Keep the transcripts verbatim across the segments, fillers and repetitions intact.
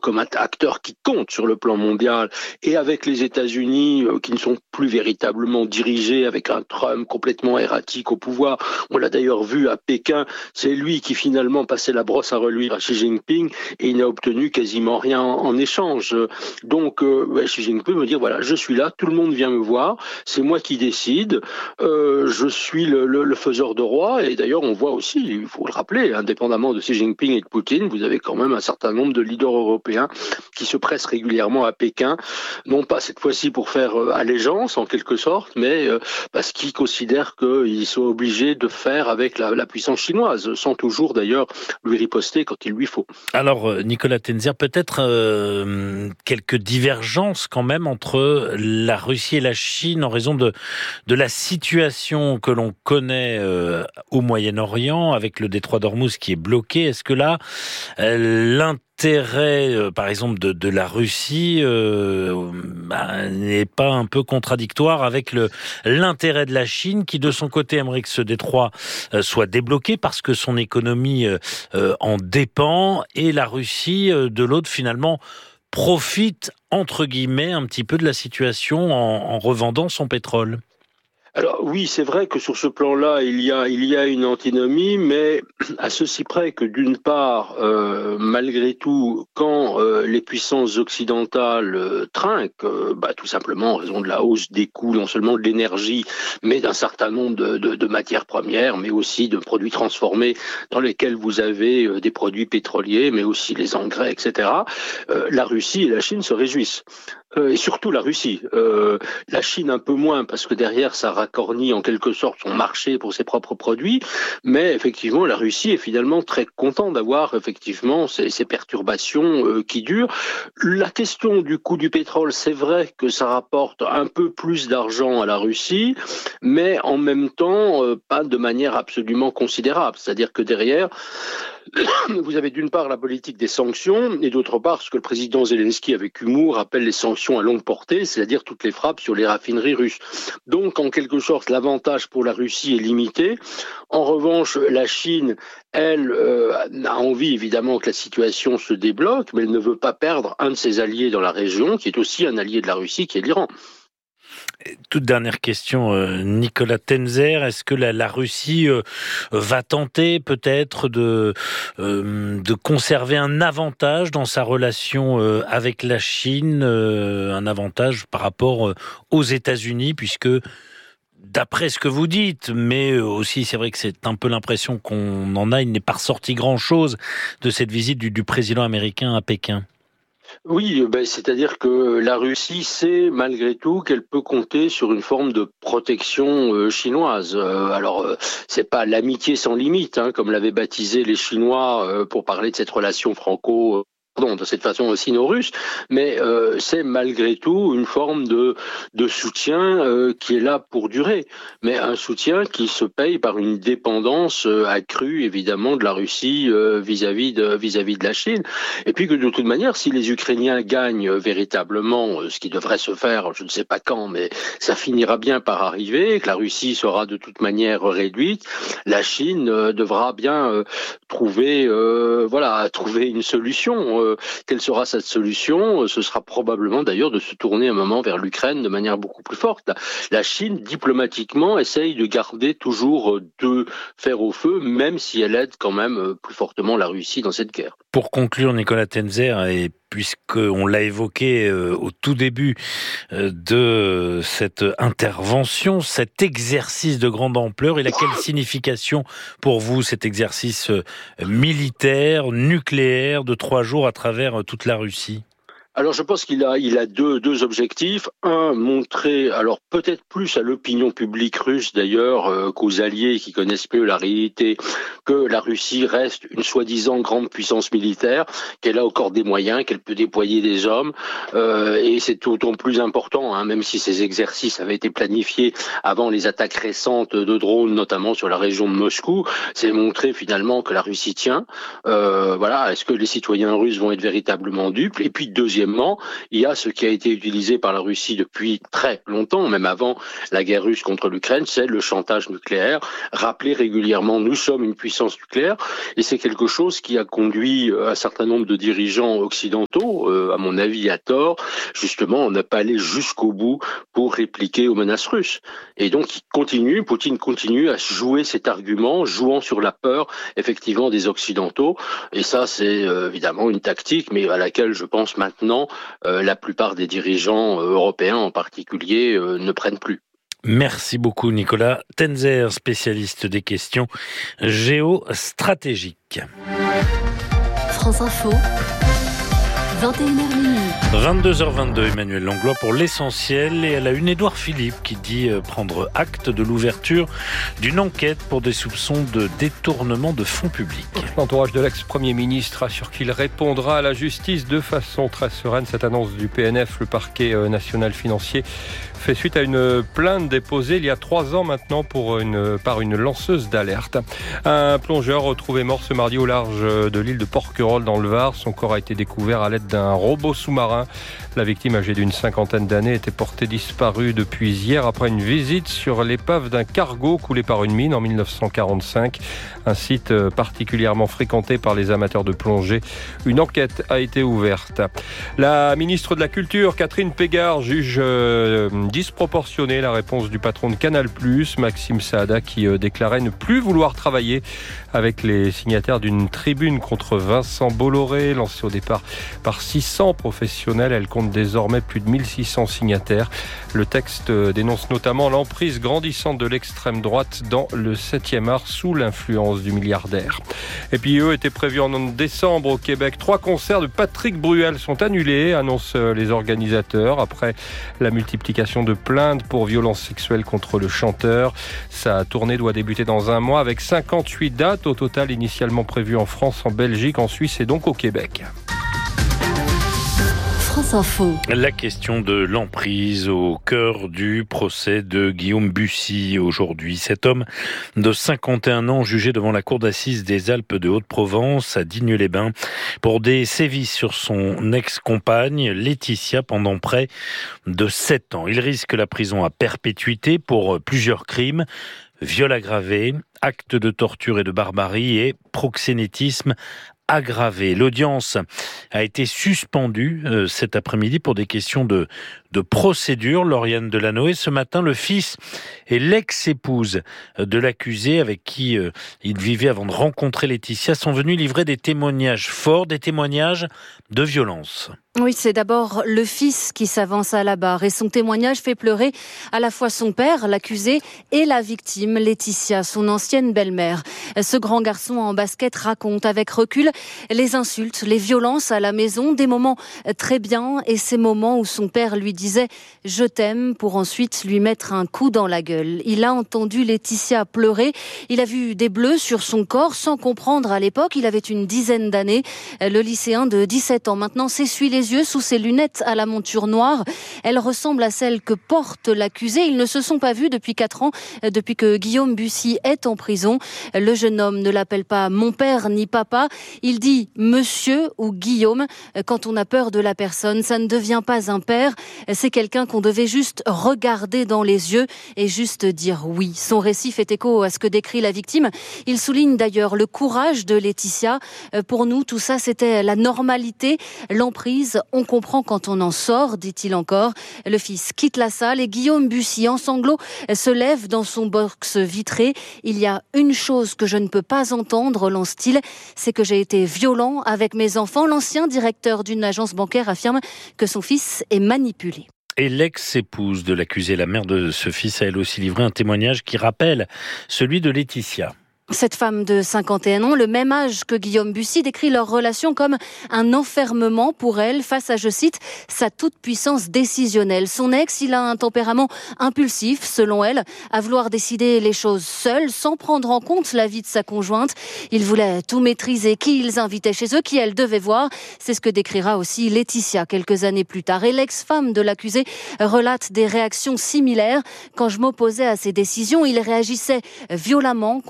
comme un acteur qui compte sur le plan mondial, et avec les États-Unis euh, qui ne sont plus véritablement dirigés, avec un Trump complètement erratique au pouvoir. On l'a d'ailleurs vu à Pékin, c'est lui qui finalement passait la brosse à reluire à Xi Jinping et il n'a obtenu quasiment rien en, en échange. Donc euh, Xi Jinping me dire voilà, je suis là, tout le monde vient me voir, c'est moi qui décide, euh, je suis le, le, le faiseur de roi. Et d'ailleurs on voit aussi, il faut le rappeler, indépendamment de Xi Jinping et de Poutine, vous avez quand même un certain nombre de leaders européens qui se pressent régulièrement à Pékin, non pas cette fois-ci pour faire euh, allégeance en quelque sorte, mais euh, parce qu'ils considèrent qu'ils sont obligés de faire avec la, la puissance chinoise, sans toujours d'ailleurs lui riposter quand il lui faut. Alors Nicolas Tenzer, peut-être euh, quelques divergences quand même entre la Russie et la Chine en raison de, de la situation que l'on connaît euh, au Moyen-Orient, avec le détroit d'Ormuz qui est bloqué. Est-ce que là, euh, l'intérêt L'intérêt, euh, par exemple, de, de la Russie euh, bah, n'est pas un peu contradictoire avec le, l'intérêt de la Chine qui, de son côté, aimerait que ce détroit euh, soit débloqué parce que son économie euh, euh, en dépend, et la Russie, euh, de l'autre, finalement, profite, entre guillemets, un petit peu de la situation en, en revendant son pétrole. Alors oui, c'est vrai que sur ce plan-là, il y a, il y a une antinomie, mais à ceci près que d'une part, euh, malgré tout, quand euh, les puissances occidentales euh, trinquent, euh, bah, tout simplement en raison de la hausse des coûts, non seulement de l'énergie, mais d'un certain nombre de, de, de matières premières, mais aussi de produits transformés dans lesquels vous avez euh, des produits pétroliers, mais aussi les engrais, et cetera, euh, la Russie et la Chine se réjouissent. Euh, et surtout la Russie. Euh, la Chine un peu moins, parce que derrière, ça racornit en quelque sorte son marché pour ses propres produits, mais effectivement, la Russie est finalement très contente d'avoir effectivement ces, ces perturbations euh, qui durent. La question du coût du pétrole, c'est vrai que ça rapporte un peu plus d'argent à la Russie, mais en même temps, euh, pas de manière absolument considérable. C'est-à-dire que derrière, vous avez d'une part la politique des sanctions et d'autre part ce que le président Zelensky avec humour appelle les sanctions à longue portée, c'est-à-dire toutes les frappes sur les raffineries russes. Donc en quelque sorte l'avantage pour la Russie est limité. En revanche, la Chine, elle, euh, a envie évidemment que la situation se débloque, mais elle ne veut pas perdre un de ses alliés dans la région, qui est aussi un allié de la Russie, qui est l'Iran. Toute dernière question, euh, Nicolas Tenzer, est-ce que la, la Russie euh, va tenter peut-être de, euh, de conserver un avantage dans sa relation euh, avec la Chine, euh, un avantage par rapport euh, aux États-Unis, puisque d'après ce que vous dites, mais aussi c'est vrai que c'est un peu l'impression qu'on en a, il n'est pas ressorti grand-chose de cette visite du, du président américain à Pékin. Oui, ben, c'est-à-dire que la Russie sait malgré tout qu'elle peut compter sur une forme de protection euh, chinoise. Euh, alors, euh, c'est pas l'amitié sans limite, hein, comme l'avaient baptisé les Chinois euh, pour parler de cette relation franco- Pardon, de cette façon sino-russe, mais euh, c'est malgré tout une forme de, de soutien euh, qui est là pour durer, mais un soutien qui se paye par une dépendance euh, accrue évidemment de la Russie euh, vis-à-vis de vis-à-vis de la Chine, et puis que de toute manière, si les Ukrainiens gagnent véritablement, euh, ce qui devrait se faire, je ne sais pas quand, mais ça finira bien par arriver, que la Russie sera de toute manière réduite, la Chine euh, devra bien euh, trouver, euh, voilà, trouver une solution. Euh, Quelle sera cette solution? Ce sera probablement d'ailleurs de se tourner un moment vers l'Ukraine de manière beaucoup plus forte. La Chine, diplomatiquement, essaye de garder toujours deux fers au feu, même si elle aide quand même plus fortement la Russie dans cette guerre. Pour conclure, Nicolas Tenzer, et puisqu'on l'a évoqué euh, au tout début euh, de cette intervention, cet exercice de grande ampleur, il a quelle signification pour vous, cet exercice euh, militaire, nucléaire, de trois jours à travers euh, toute la Russie ? Alors je pense qu'il a, il a deux, deux objectifs. Un, montrer, alors peut-être plus à l'opinion publique russe d'ailleurs euh, qu'aux alliés qui connaissent mieux la réalité, que la Russie reste une soi-disant grande puissance militaire, qu'elle a encore des moyens, qu'elle peut déployer des hommes, euh, et c'est d'autant plus important, hein, même si ces exercices avaient été planifiés avant les attaques récentes de drones, notamment sur la région de Moscou, c'est montrer finalement que la Russie tient. Euh, voilà, est-ce que les citoyens russes vont être véritablement dupes? Et puis deuxième deuxièmement, il y a ce qui a été utilisé par la Russie depuis très longtemps, même avant la guerre russe contre l'Ukraine, c'est le chantage nucléaire. Rappeler régulièrement, nous sommes une puissance nucléaire, et c'est quelque chose qui a conduit un certain nombre de dirigeants occidentaux, euh, à mon avis à tort, justement, à ne pas aller jusqu'au bout pour répliquer aux menaces russes. Et donc, il continue, Poutine continue à jouer cet argument, jouant sur la peur, effectivement, des Occidentaux. Et ça, c'est euh, évidemment une tactique, mais à laquelle je pense maintenant euh, la plupart des dirigeants euh, européens en particulier euh, ne prennent plus. Merci beaucoup Nicolas Tenzer, spécialiste des questions géostratégiques. France Info, vingt et une heures minutes. vingt-deux heures vingt-deux, Emmanuel Langlois pour l'essentiel, et à la une, Édouard Philippe qui dit prendre acte de l'ouverture d'une enquête pour des soupçons de détournement de fonds publics. L'entourage de l'ex-premier ministre assure qu'il répondra à la justice de façon très sereine. Cette annonce du P N F, le parquet national financier, fait suite à une plainte déposée il y a trois ans maintenant pour une, par une lanceuse d'alerte. Un plongeur retrouvé mort ce mardi au large de l'île de Porquerolles dans le Var. Son corps a été découvert à l'aide d'un robot sous-marin. La victime, âgée d'une cinquantaine d'années, était portée disparue depuis hier après une visite sur l'épave d'un cargo coulé par une mine en dix-neuf cent quarante-cinq. Un site particulièrement fréquenté par les amateurs de plongée. Une enquête a été ouverte. La ministre de la Culture, Catherine Pégard, juge euh, disproportionnée la réponse du patron de Canal plus, Maxime Saada, qui euh, déclarait ne plus vouloir travailler avec les signataires d'une tribune contre Vincent Bolloré, lancée au départ par six cents professionnels. Elle compte désormais plus de mille six cents signataires. Le texte dénonce notamment l'emprise grandissante de l'extrême droite dans le septième art sous l'influence du milliardaire. Et puis eux étaient prévus en décembre au Québec. Trois concerts de Patrick Bruel sont annulés, annoncent les organisateurs, après la multiplication de plaintes pour violences sexuelles contre le chanteur. Sa tournée doit débuter dans un mois avec cinquante-huit dates au total, initialement prévues en France, en Belgique, en Suisse et donc au Québec. France Info. La question de l'emprise au cœur du procès de Guillaume Bussy aujourd'hui. Cet homme de cinquante et un ans jugé devant la cour d'assises des Alpes de Haute-Provence à Digne-les-Bains pour des sévices sur son ex-compagne Laetitia pendant près de sept ans. Il risque la prison à perpétuité pour plusieurs crimes: viol aggravé, actes de torture et de barbarie et proxénétisme aggravé. L'audience a été suspendue euh, cet après-midi pour des questions de, de procédure. Lauriane Delanoë, ce matin, le fils et l'ex-épouse de l'accusé avec qui euh, il vivait avant de rencontrer Laetitia sont venus livrer des témoignages forts, des témoignages de violence. Oui, c'est d'abord le fils qui s'avance à la barre et son témoignage fait pleurer à la fois son père, l'accusé, et la victime, Laetitia, son ancienne belle-mère. Ce grand garçon en basket raconte avec recul les insultes, les violences à la maison, des moments très bien et ces moments où son père lui disait « je t'aime » pour ensuite lui mettre un coup dans la gueule. Il a entendu Laetitia pleurer, il a vu des bleus sur son corps sans comprendre à l'époque, il avait une dizaine d'années. Le lycéen de dix-sept ans maintenant s'essuie les yeux sous ses lunettes à la monture noire. Elle ressemble à celle que porte l'accusé. Ils ne se sont pas vus depuis quatre ans, depuis que Guillaume Bussy est en prison. Le jeune homme ne l'appelle pas mon père ni papa. Il dit monsieur ou Guillaume. Quand on a peur de la personne, ça ne devient pas un père. C'est quelqu'un qu'on devait juste regarder dans les yeux et juste dire oui. Son récit fait écho à ce que décrit la victime. Il souligne d'ailleurs le courage de Laetitia. Pour nous, tout ça, c'était la normalité, l'emprise. On comprend quand on en sort, dit-il encore. Le fils quitte la salle et Guillaume Bussy, en sanglots, se lève dans son box vitré. Il y a une chose que je ne peux pas entendre, lance-t-il, c'est que j'ai été violent avec mes enfants. L'ancien directeur d'une agence bancaire affirme que son fils est manipulé. Et l'ex-épouse de l'accusé, la mère de ce fils, a elle aussi livré un témoignage qui rappelle celui de Laetitia. Cette femme de cinquante et un ans, le même âge que Guillaume Bussy, décrit leur relation comme un enfermement pour elle face à, je cite, sa toute-puissance décisionnelle. Son ex, il a un tempérament impulsif, selon elle, à vouloir décider les choses seul, sans prendre en compte la vie de sa conjointe. Il voulait tout maîtriser, qui ils invitaient chez eux, qui elle devait voir. C'est ce que décrira aussi Laetitia quelques années plus tard. Et l'ex-femme de l'accusé relate des réactions similaires. Quand je m'opposais à ses décisions, il réagissait violemment, confie cette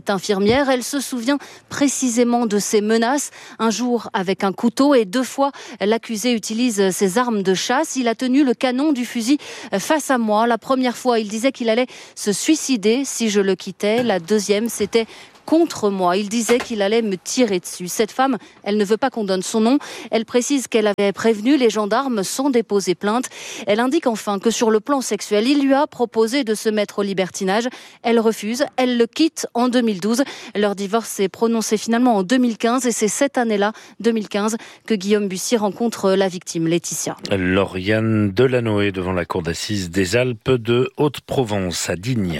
est infirmière. Elle se souvient précisément de ses menaces. Un jour avec un couteau et deux fois l'accusé utilise ses armes de chasse. Il a tenu le canon du fusil face à moi. La première fois, il disait qu'il allait se suicider si je le quittais. La deuxième, c'était contre moi. Il disait qu'il allait me tirer dessus. Cette femme, elle ne veut pas qu'on donne son nom. Elle précise qu'elle avait prévenu les gendarmes sans déposer plainte. Elle indique enfin que sur le plan sexuel, il lui a proposé de se mettre au libertinage. Elle refuse. Elle le quitte en deux mille douze. Leur divorce s'est prononcé finalement en deux mille quinze et c'est cette année-là, deux mille quinze, que Guillaume Bussy rencontre la victime, Laetitia. Lauriane Delanoë devant la cour d'assises des Alpes de Haute-Provence à Digne.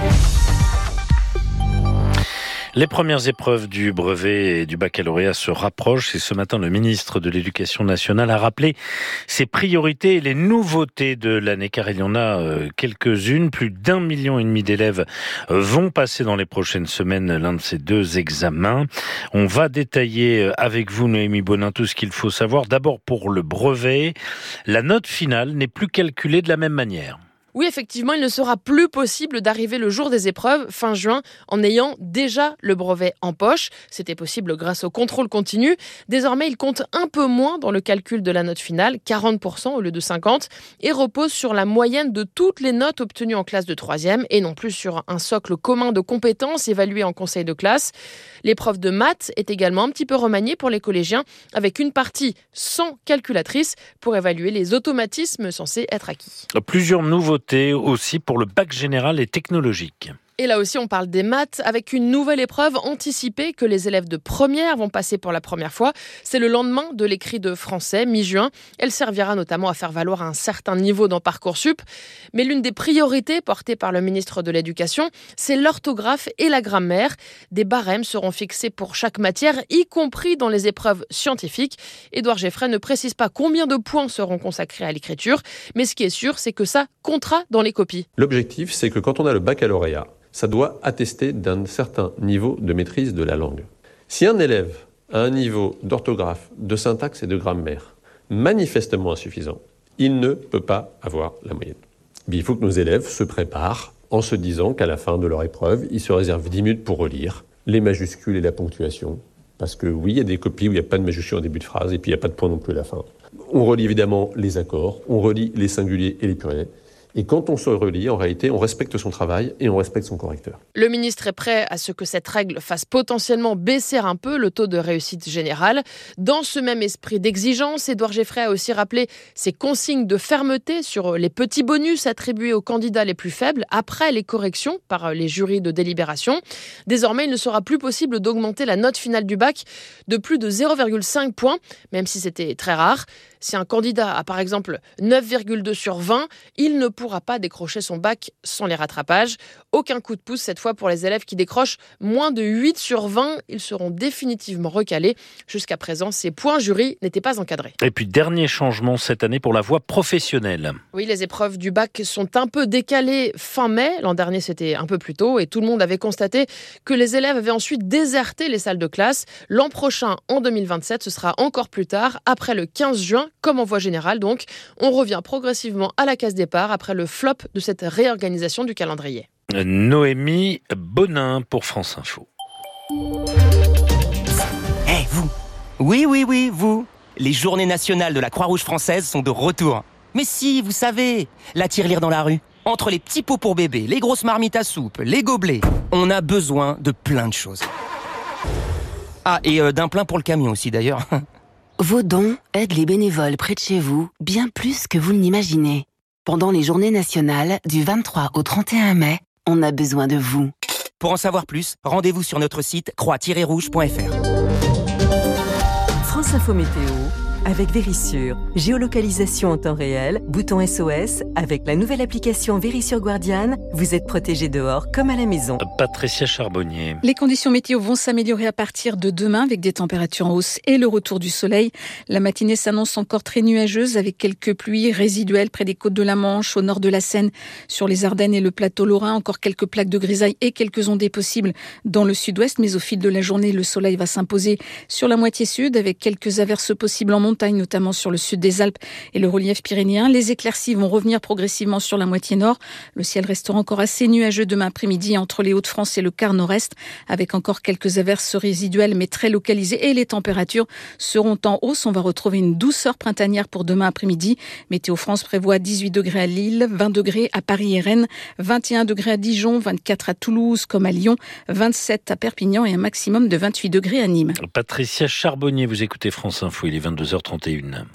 Les premières épreuves du brevet et du baccalauréat se rapprochent et ce matin, le ministre de l'Éducation nationale a rappelé ses priorités et les nouveautés de l'année, car il y en a quelques-unes. Plus d'un million et demi d'élèves vont passer dans les prochaines semaines l'un de ces deux examens. On va détailler avec vous, Noémie Bonin, tout ce qu'il faut savoir. D'abord, pour le brevet, la note finale n'est plus calculée de la même manière. Oui, effectivement, il ne sera plus possible d'arriver le jour des épreuves, fin juin, en ayant déjà le brevet en poche. C'était possible grâce au contrôle continu. Désormais, il compte un peu moins dans le calcul de la note finale, quarante pour cent au lieu de cinquante, et repose sur la moyenne de toutes les notes obtenues en classe de troisième, et non plus sur un socle commun de compétences évaluées en conseil de classe. L'épreuve de maths est également un petit peu remaniée pour les collégiens, avec une partie sans calculatrice pour évaluer les automatismes censés être acquis. Plusieurs nouveautés aussi pour le bac général et technologique. Et là aussi, on parle des maths avec une nouvelle épreuve anticipée que les élèves de première vont passer pour la première fois. C'est le lendemain de l'écrit de français, mi-juin. Elle servira notamment à faire valoir un certain niveau dans Parcoursup. Mais l'une des priorités portées par le ministre de l'Éducation, c'est l'orthographe et la grammaire. Des barèmes seront fixés pour chaque matière, y compris dans les épreuves scientifiques. Édouard Geffray ne précise pas combien de points seront consacrés à l'écriture, mais ce qui est sûr, c'est que ça comptera dans les copies. L'objectif, c'est que quand on a le baccalauréat, ça doit attester d'un certain niveau de maîtrise de la langue. Si un élève a un niveau d'orthographe, de syntaxe et de grammaire manifestement insuffisant, il ne peut pas avoir la moyenne. Mais il faut que nos élèves se préparent en se disant qu'à la fin de leur épreuve, ils se réservent dix minutes pour relire les majuscules et la ponctuation. Parce que oui, il y a des copies où il n'y a pas de majuscule en début de phrase et puis il n'y a pas de point non plus à la fin. On relit évidemment les accords, on relit les singuliers et les pluriels. Et quand on se relie, en réalité, on respecte son travail et on respecte son correcteur. Le ministre est prêt à ce que cette règle fasse potentiellement baisser un peu le taux de réussite générale. Dans ce même esprit d'exigence, Édouard Geffray a aussi rappelé ses consignes de fermeté sur les petits bonus attribués aux candidats les plus faibles après les corrections par les jurys de délibération. Désormais, il ne sera plus possible d'augmenter la note finale du bac de plus de zéro virgule cinq points, même si c'était très rare. Si un candidat a par exemple neuf virgule deux sur vingt, il ne pourra pas décrocher son bac sans les rattrapages. Aucun coup de pouce cette fois pour les élèves qui décrochent moins de huit sur vingt. Ils seront définitivement recalés. Jusqu'à présent, ces points jurys n'étaient pas encadrés. Et puis, dernier changement cette année pour la voie professionnelle. Oui, les épreuves du bac sont un peu décalées fin mai. L'an dernier, c'était un peu plus tôt et tout le monde avait constaté que les élèves avaient ensuite déserté les salles de classe. L'an prochain, en deux mille vingt-sept, ce sera encore plus tard, après le quinze juin, comme en voie générale. Donc, on revient progressivement à la case départ après le flop de cette réorganisation du calendrier. Noémie Bonin pour France Info. Eh, hey, vous Oui, oui, oui, vous Les journées nationales de la Croix-Rouge française sont de retour. Mais si, vous savez, la tirelire dans la rue. Entre les petits pots pour bébé, les grosses marmites à soupe, les gobelets, on a besoin de plein de choses. Ah, et euh, d'un plein pour le camion aussi d'ailleurs. Vos dons aident les bénévoles près de chez vous bien plus que vous ne l'imaginez. Pendant les journées nationales du vingt-trois au trente et un mai, on a besoin de vous. Pour en savoir plus, rendez-vous sur notre site croix tiret rouge point f r. France Info Météo avec Vérissure. Géolocalisation en temps réel, bouton S O S. Avec la nouvelle application Vérissure Guardian, vous êtes protégé dehors comme à la maison. Patricia Charbonnier. Les conditions météo vont s'améliorer à partir de demain avec des températures en hausse et le retour du soleil. La matinée s'annonce encore très nuageuse avec quelques pluies résiduelles près des côtes de la Manche, au nord de la Seine, sur les Ardennes et le plateau lorrain. Encore quelques plaques de grisaille et quelques ondées possibles dans le sud-ouest. Mais au fil de la journée, le soleil va s'imposer sur la moitié sud avec quelques averses possibles en montagne. montagne, notamment sur le sud des Alpes et le relief pyrénéen. Les éclaircies vont revenir progressivement sur la moitié nord. Le ciel restera encore assez nuageux demain après-midi entre les Hauts-de-France et le quart nord-est, avec encore quelques averses résiduelles mais très localisées. Et les températures seront en hausse. On va retrouver une douceur printanière pour demain après-midi. Météo France prévoit dix-huit degrés à Lille, vingt degrés à Paris et Rennes, vingt et un degrés à Dijon, vingt-quatre à Toulouse comme à Lyon, vingt-sept à Perpignan et un maximum de vingt-huit degrés à Nîmes. Patricia Charbonnier, vous écoutez France Info, il est vingt-deux heures trente et une.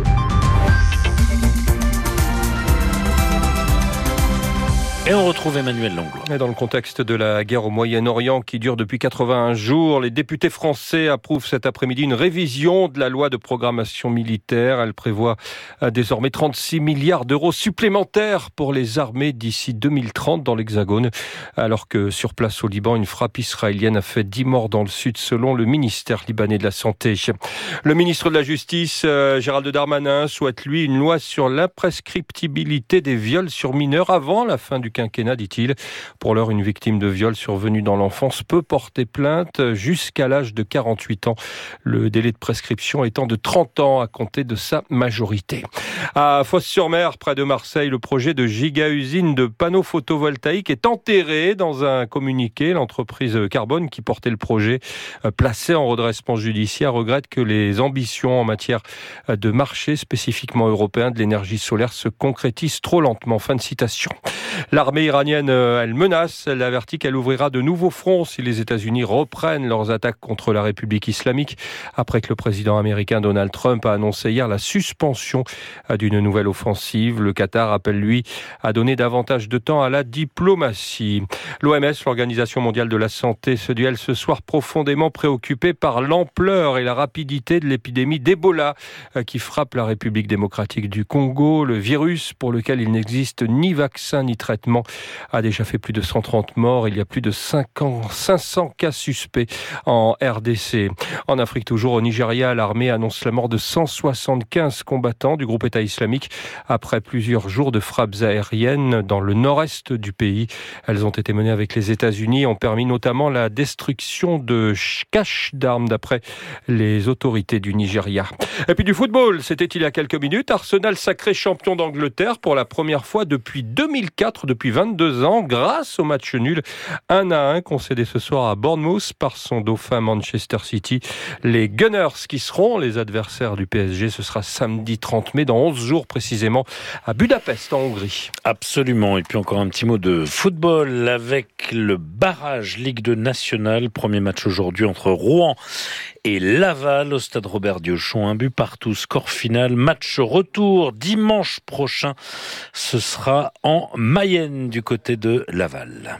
Et on retrouve Emmanuel Langlois. Et dans le contexte de la guerre au Moyen-Orient qui dure depuis quatre-vingt-un jours, les députés français approuvent cet après-midi une révision de la loi de programmation militaire. Elle prévoit désormais trente-six milliards d'euros supplémentaires pour les armées d'ici deux mille trente dans l'Hexagone. Alors que sur place au Liban, une frappe israélienne a fait dix morts dans le sud selon le ministère libanais de la Santé. Le ministre de la Justice, Gérald Darmanin, souhaite lui une loi sur l'imprescriptibilité des viols sur mineurs avant la fin du quinquennat, dit-il. Pour l'heure, une victime de viol survenue dans l'enfance peut porter plainte jusqu'à l'âge de quarante-huit ans. Le délai de prescription étant de trente ans à compter de sa majorité. À Fos-sur-Mer, près de Marseille, le projet de giga-usine de panneaux photovoltaïques est enterré dans un communiqué. L'entreprise Carbone qui portait le projet, placé en redressement judiciaire, regrette que les ambitions en matière de marché spécifiquement européen de l'énergie solaire se concrétisent trop lentement. Fin de citation. L'armée iranienne, elle menace, elle avertit qu'elle ouvrira de nouveaux fronts si les États-Unis reprennent leurs attaques contre la République islamique, après que le président américain Donald Trump a annoncé hier la suspension d'une nouvelle offensive. Le Qatar appelle, lui, à donner davantage de temps à la diplomatie. L'O M S, l'Organisation mondiale de la santé, se dit, elle, ce soir, profondément préoccupée par l'ampleur et la rapidité de l'épidémie d'Ebola qui frappe la République démocratique du Congo. Le virus, pour lequel il n'existe ni vaccin ni traitement, a déjà fait plus de cent trente morts. Il y a plus de cinq cents cas suspects en R D C. En Afrique toujours, au Nigeria, l'armée annonce la mort de cent soixante-quinze combattants du groupe État islamique après plusieurs jours de frappes aériennes dans le nord-est du pays. Elles ont été menées avec les États-Unis et ont permis notamment la destruction de caches d'armes d'après les autorités du Nigeria. Et puis du football, c'était il y a quelques minutes. Arsenal sacré champion d'Angleterre pour la première fois depuis deux mille quatre, depuis vingt-deux ans, grâce au match nul un à un concédé ce soir à Bournemouth par son dauphin Manchester City. Les Gunners qui seront les adversaires du P S G, ce sera samedi trente mai, dans onze jours précisément, à Budapest en Hongrie. Absolument. Et puis encore un petit mot de football avec le barrage Ligue deux nationale. Premier match aujourd'hui entre Rouen et Laval au stade Robert Diochon. Un but partout, score final. Match retour dimanche prochain. Ce sera en Mayenne du côté de Laval.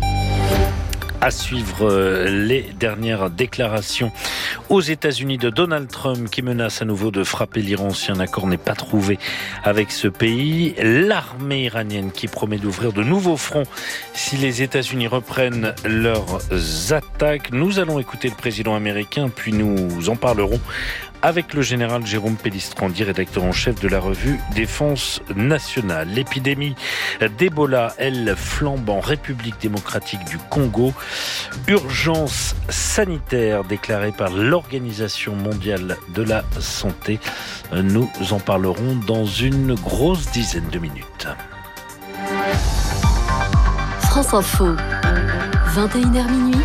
À suivre les dernières déclarations aux États-Unis de Donald Trump qui menace à nouveau de frapper l'Iran si un accord n'est pas trouvé avec ce pays. L'armée iranienne qui promet d'ouvrir de nouveaux fronts si les États-Unis reprennent leurs attaques. Nous allons écouter le président américain, puis nous en parlerons avec le général Jérôme Pellistrandi, rédacteur en chef de la revue Défense nationale. L'épidémie d'Ebola, elle, flambe en République démocratique du Congo. Urgence sanitaire déclarée par l'Organisation mondiale de la santé. Nous en parlerons dans une grosse dizaine de minutes. France Info, vingt et une heures minuit.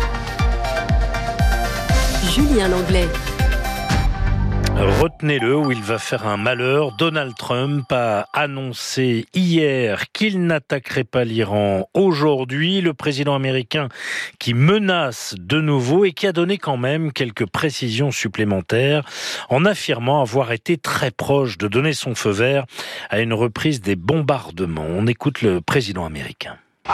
Julien Langlais. Retenez-le, où il va faire un malheur. Donald Trump a annoncé hier qu'il n'attaquerait pas l'Iran aujourd'hui. Le président américain qui menace de nouveau et qui a donné quand même quelques précisions supplémentaires en affirmant avoir été très proche de donner son feu vert à une reprise des bombardements. On écoute le président américain.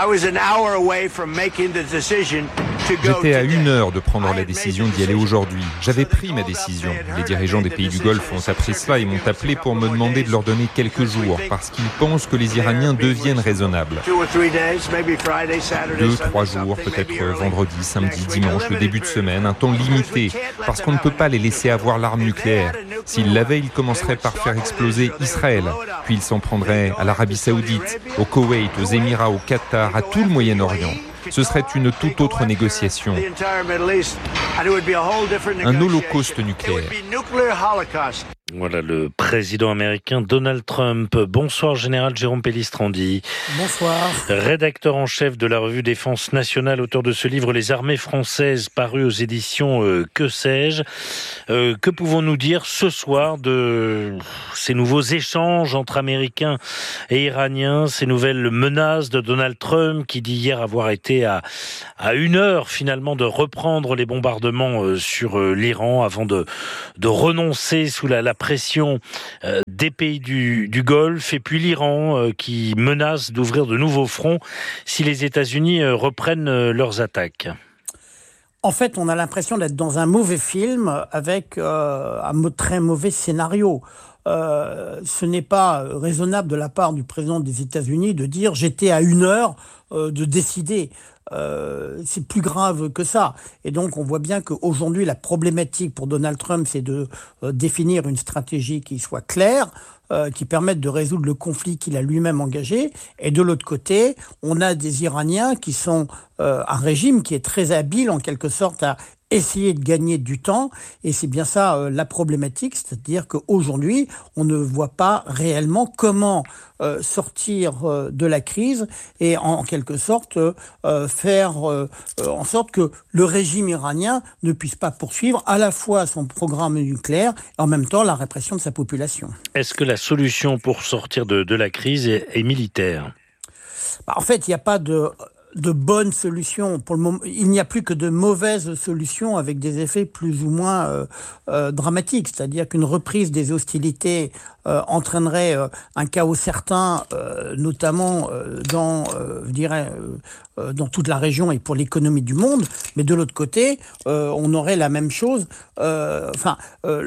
J'étais à une heure de prendre la décision d'y aller aujourd'hui. J'avais pris ma décision. Les dirigeants des pays du Golfe ont appris cela et m'ont appelé pour me demander de leur donner quelques jours parce qu'ils pensent que les Iraniens deviennent raisonnables. Deux, trois jours, peut-être vendredi, samedi, dimanche, le début de semaine, un temps limité parce qu'on ne peut pas les laisser avoir l'arme nucléaire. S'ils l'avaient, ils commenceraient par faire exploser Israël, puis ils s'en prendraient à l'Arabie Saoudite, au Koweït, aux Émirats, au Qatar, à tout le Moyen-Orient. Ce serait une toute autre négociation. Un holocauste nucléaire. Voilà le président américain Donald Trump. Bonsoir général Jérôme Pellistrandi. Bonsoir. Rédacteur en chef de la revue Défense nationale, auteur de ce livre Les armées françaises, paru aux éditions euh, Que sais-je. Euh, que pouvons-nous dire ce soir de ces nouveaux échanges entre Américains et Iraniens, ces nouvelles menaces de Donald Trump qui dit hier avoir été à, à une heure finalement de reprendre les bombardements euh, sur euh, l'Iran avant de, de renoncer sous la, la pression euh, des pays du, du Golfe, et puis l'Iran euh, qui menace d'ouvrir de nouveaux fronts si les États-Unis euh, reprennent euh, leurs attaques. En fait, on a l'impression d'être dans un mauvais film avec euh, un très mauvais scénario. Euh, ce n'est pas raisonnable de la part du président des États-Unis de dire « j'étais à une heure euh, de décider ». Euh, c'est plus grave que ça. Et donc, on voit bien qu'aujourd'hui, la problématique pour Donald Trump, c'est de euh, définir une stratégie qui soit claire, euh, qui permette de résoudre le conflit qu'il a lui-même engagé. Et de l'autre côté, on a des Iraniens qui sont euh, un régime qui est très habile, en quelque sorte, à essayer de gagner du temps, et c'est bien ça euh, la problématique, c'est-à-dire qu'aujourd'hui, on ne voit pas réellement comment euh, sortir euh, de la crise et en, en quelque sorte euh, faire euh, en sorte que le régime iranien ne puisse pas poursuivre à la fois son programme nucléaire et en même temps la répression de sa population. Est-ce que la solution pour sortir de, de la crise est, est militaire ? Bah, en fait, il n'y a pas de... de bonnes solutions. Pour le moment, il n'y a plus que de mauvaises solutions avec des effets plus ou moins euh, euh, dramatiques. C'est-à-dire qu'une reprise des hostilités euh, entraînerait euh, un chaos certain, euh, notamment euh, dans, euh, je dirais, euh, dans toute la région et pour l'économie du monde. Mais de l'autre côté, euh, on aurait la même chose. Euh, enfin, euh,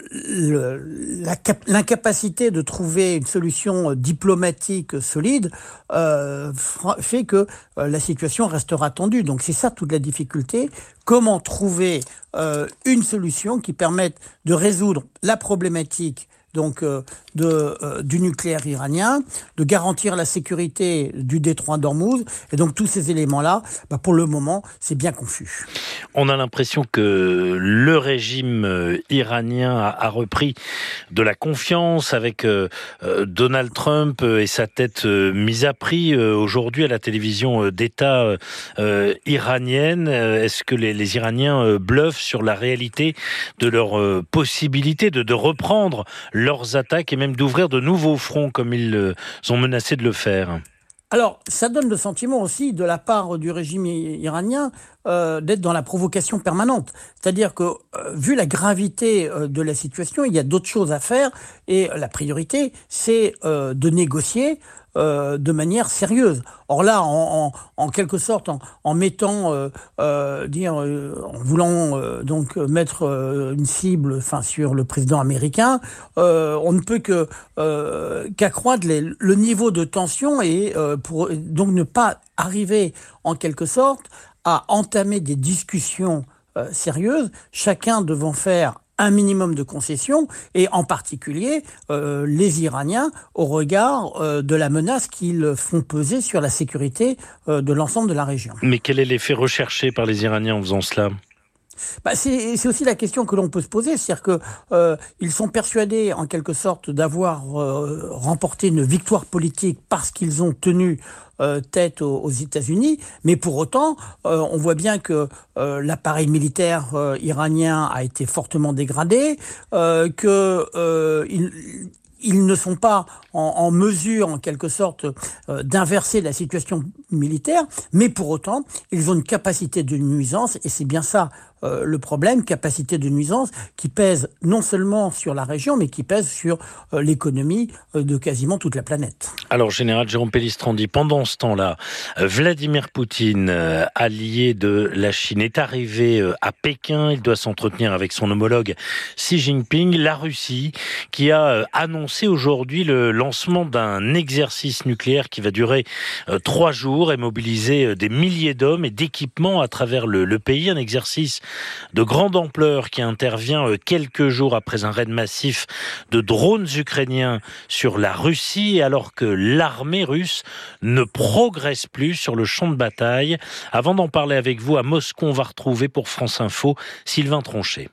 le, la, l'incapacité de trouver une solution diplomatique solide euh, fait que euh, la situation restera tendue. Donc c'est ça toute la difficulté. Comment trouver euh, une solution qui permette de résoudre la problématique donc euh, de, euh, du nucléaire iranien, de garantir la sécurité du détroit d'Ormuz, et donc tous ces éléments-là, bah, pour le moment, c'est bien confus. On a l'impression que le régime iranien a, a repris de la confiance avec euh, Donald Trump et sa tête euh, mise à prix euh, aujourd'hui à la télévision d'État euh, iranienne. Est-ce que les, les Iraniens euh, bluffent sur la réalité de leur euh, possibilité de, de reprendre leurs attaques et même d'ouvrir de nouveaux fronts comme ils euh, ont menacé de le faire ? Alors, ça donne le sentiment aussi de la part du régime iranien euh, d'être dans la provocation permanente. C'est-à-dire que, euh, vu la gravité euh, de la situation, il y a d'autres choses à faire et la priorité, c'est euh, de négocier euh, de manière sérieuse. Or là, en, en, en quelque sorte, en, en mettant, euh, euh, dire, euh, en voulant euh, donc mettre euh, une cible, enfin, sur le président américain, euh, on ne peut que euh, qu'accroître les, le niveau de tension et euh, pour donc ne pas arriver en quelque sorte à entamer des discussions euh, sérieuses, chacun devant faire un minimum de concessions, et en particulier euh, les Iraniens au regard euh, de la menace qu'ils font peser sur la sécurité euh, de l'ensemble de la région. Mais quel est l'effet recherché par les Iraniens en faisant cela ? Bah c'est, c'est aussi la question que l'on peut se poser, c'est-à-dire que euh, ils sont persuadés en quelque sorte d'avoir euh, remporté une victoire politique parce qu'ils ont tenu euh, tête aux, aux États-Unis, mais pour autant, euh, on voit bien que euh, l'appareil militaire euh, iranien a été fortement dégradé, euh, que euh, il, ils ne sont pas en, en mesure, en quelque sorte, euh, d'inverser la situation militaire, mais pour autant, ils ont une capacité de nuisance, et c'est bien ça euh, le problème, capacité de nuisance qui pèse non seulement sur la région, mais qui pèse sur euh, l'économie euh, de quasiment toute la planète. Alors, général Jérôme Pellistrandi, pendant ce temps-là, Vladimir Poutine, euh, allié de la Chine, est arrivé euh, à Pékin. Il doit s'entretenir avec son homologue Xi Jinping. La Russie, qui a euh, annoncé aujourd'hui le lancement d'un exercice nucléaire qui va durer euh, trois jours et mobiliser euh, des milliers d'hommes et d'équipements à travers le, le pays. Un exercice de grande ampleur qui intervient euh, quelques jours après un raid massif de drones ukrainiens sur la Russie, alors que l'armée russe ne progresse plus sur le champ de bataille. Avant d'en parler avec vous, à Moscou, on va retrouver pour France Info Sylvain Tronchet.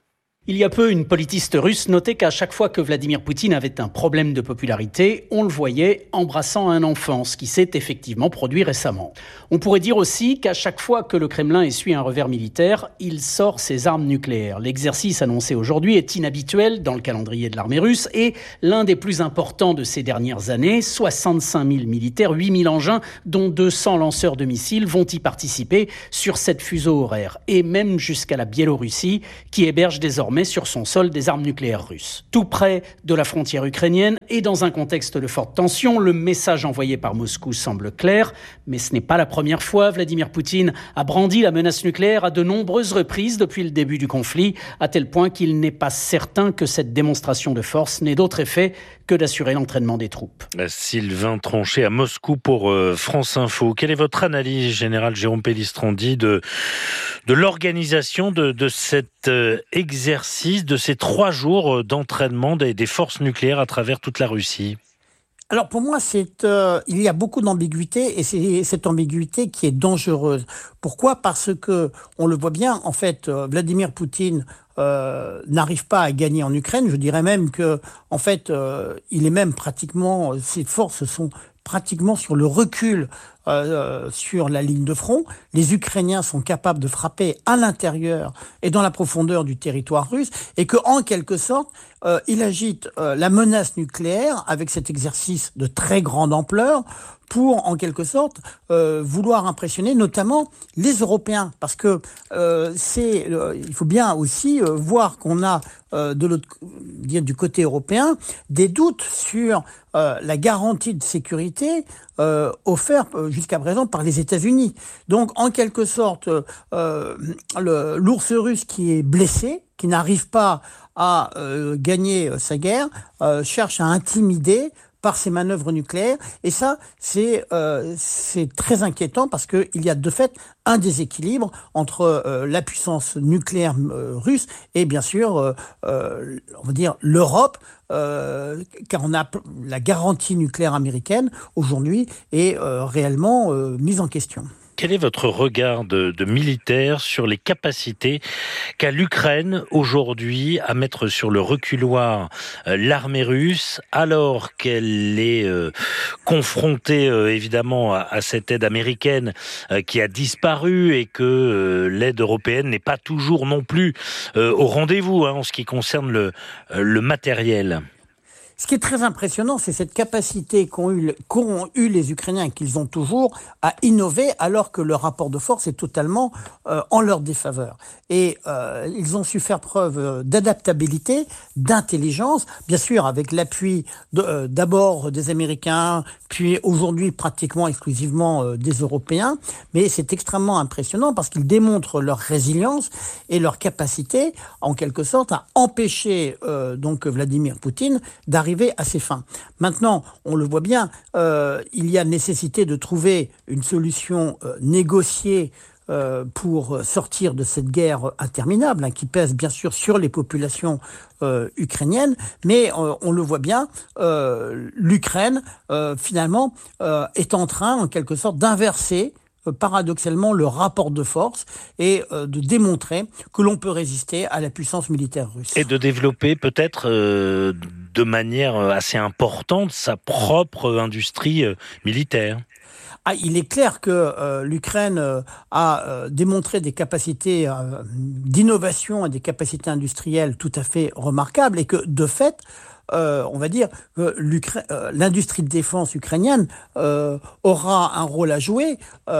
Il y a peu, une politiste russe notait qu'à chaque fois que Vladimir Poutine avait un problème de popularité, on le voyait embrassant un enfant, ce qui s'est effectivement produit récemment. On pourrait dire aussi qu'à chaque fois que le Kremlin essuie un revers militaire, il sort ses armes nucléaires. L'exercice annoncé aujourd'hui est inhabituel dans le calendrier de l'armée russe et l'un des plus importants de ces dernières années. soixante-cinq mille militaires, huit mille engins, dont deux cents lanceurs de missiles vont y participer sur cette fuseau horaire. Et même jusqu'à la Biélorussie, qui héberge désormais sur son sol des armes nucléaires russes. Tout près de la frontière ukrainienne et dans un contexte de forte tension, le message envoyé par Moscou semble clair, mais ce n'est pas la première fois. Vladimir Poutine a brandi la menace nucléaire à de nombreuses reprises depuis le début du conflit, à tel point qu'il n'est pas certain que cette démonstration de force n'ait d'autre effet que d'assurer l'entraînement des troupes. Sylvain Tronchet à Moscou pour euh, France Info. Quelle est votre analyse, général Jérôme Pellistrandi, de, de l'organisation de, de cet euh, exercice, de ces trois jours d'entraînement des, des forces nucléaires à travers toute la Russie ? Alors pour moi, c'est euh, il y a beaucoup d'ambiguïté et c'est cette ambiguïté qui est dangereuse. Pourquoi ? Parce que on le voit bien, en fait, euh, Vladimir Poutine euh, n'arrive pas à gagner en Ukraine. Je dirais même que, en fait, euh, il est même pratiquement, ses forces sont pratiquement sur le recul euh, sur la ligne de front. Les Ukrainiens sont capables de frapper à l'intérieur et dans la profondeur du territoire russe, et que, en quelque sorte, euh, il agite euh, la menace nucléaire avec cet exercice de très grande ampleur pour, en quelque sorte, euh, vouloir impressionner notamment les Européens. Parce que euh, c'est, euh, il faut bien aussi euh, voir qu'on a euh, de l'autre, dire du côté européen, des doutes sur euh, la garantie de sécurité euh, offerte jusqu'à présent par les États-Unis. Donc, en quelque sorte, euh, le, l'ours russe qui est blessé, qui n'arrive pas à euh, gagner sa guerre, euh, cherche à intimider par ces manœuvres nucléaires. Et ça, c'est euh, c'est très inquiétant parce qu'il y a de fait un déséquilibre entre euh, la puissance nucléaire euh, russe et bien sûr, euh, euh, on va dire, l'Europe, euh, car on a la garantie nucléaire américaine aujourd'hui est euh, réellement euh, mise en question. Quel est votre regard de, de militaire sur les capacités qu'a l'Ukraine aujourd'hui à mettre sur le reculoir euh, l'armée russe, alors qu'elle est euh, confrontée euh, évidemment à, à cette aide américaine euh, qui a disparu et que euh, l'aide européenne n'est pas toujours non plus euh, au rendez-vous hein, en ce qui concerne le, euh, le matériel? Ce qui est très impressionnant, c'est cette capacité qu'ont eu, qu'ont eu les Ukrainiens et qu'ils ont toujours à innover alors que le rapport de force est totalement euh, en leur défaveur. Et euh, ils ont su faire preuve d'adaptabilité, d'intelligence, bien sûr avec l'appui de, euh, d'abord des Américains, puis aujourd'hui pratiquement exclusivement euh, des Européens. Mais c'est extrêmement impressionnant parce qu'ils démontrent leur résilience et leur capacité, en quelque sorte, à empêcher euh, donc Vladimir Poutine d'arriver à ses fins. Maintenant, on le voit bien, euh, il y a nécessité de trouver une solution euh, négociée euh, pour sortir de cette guerre interminable hein, qui pèse bien sûr sur les populations euh, ukrainiennes, mais euh, on le voit bien, euh, l'Ukraine euh, finalement euh, est en train en quelque sorte d'inverser paradoxalement le rapport de force et euh, de démontrer que l'on peut résister à la puissance militaire russe. Et de développer peut-être euh, de manière assez importante sa propre industrie euh, militaire. Ah, il est clair que euh, l'Ukraine euh, a euh, démontré des capacités euh, d'innovation et des capacités industrielles tout à fait remarquables et que de fait, Euh, on va dire que euh, l'industrie de défense ukrainienne euh, aura un rôle à jouer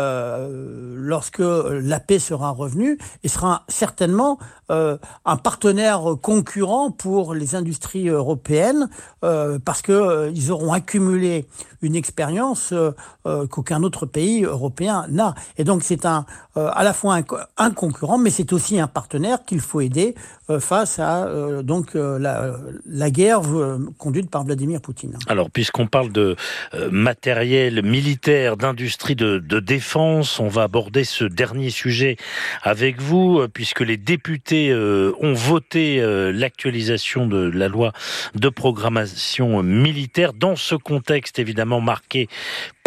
euh, lorsque la paix sera revenue et sera certainement euh, un partenaire concurrent pour les industries européennes euh, parce que euh, ils auront accumulé une expérience euh, euh, qu'aucun autre pays européen n'a. Et donc c'est un euh, à la fois un, un concurrent, mais c'est aussi un partenaire qu'il faut aider euh, face à euh, donc euh, la, la guerre conduite par Vladimir Poutine. Alors, puisqu'on parle de euh, matériel militaire, d'industrie de, de défense, on va aborder ce dernier sujet avec vous, puisque les députés euh, ont voté euh, l'actualisation de la loi de programmation militaire dans ce contexte évidemment marqué par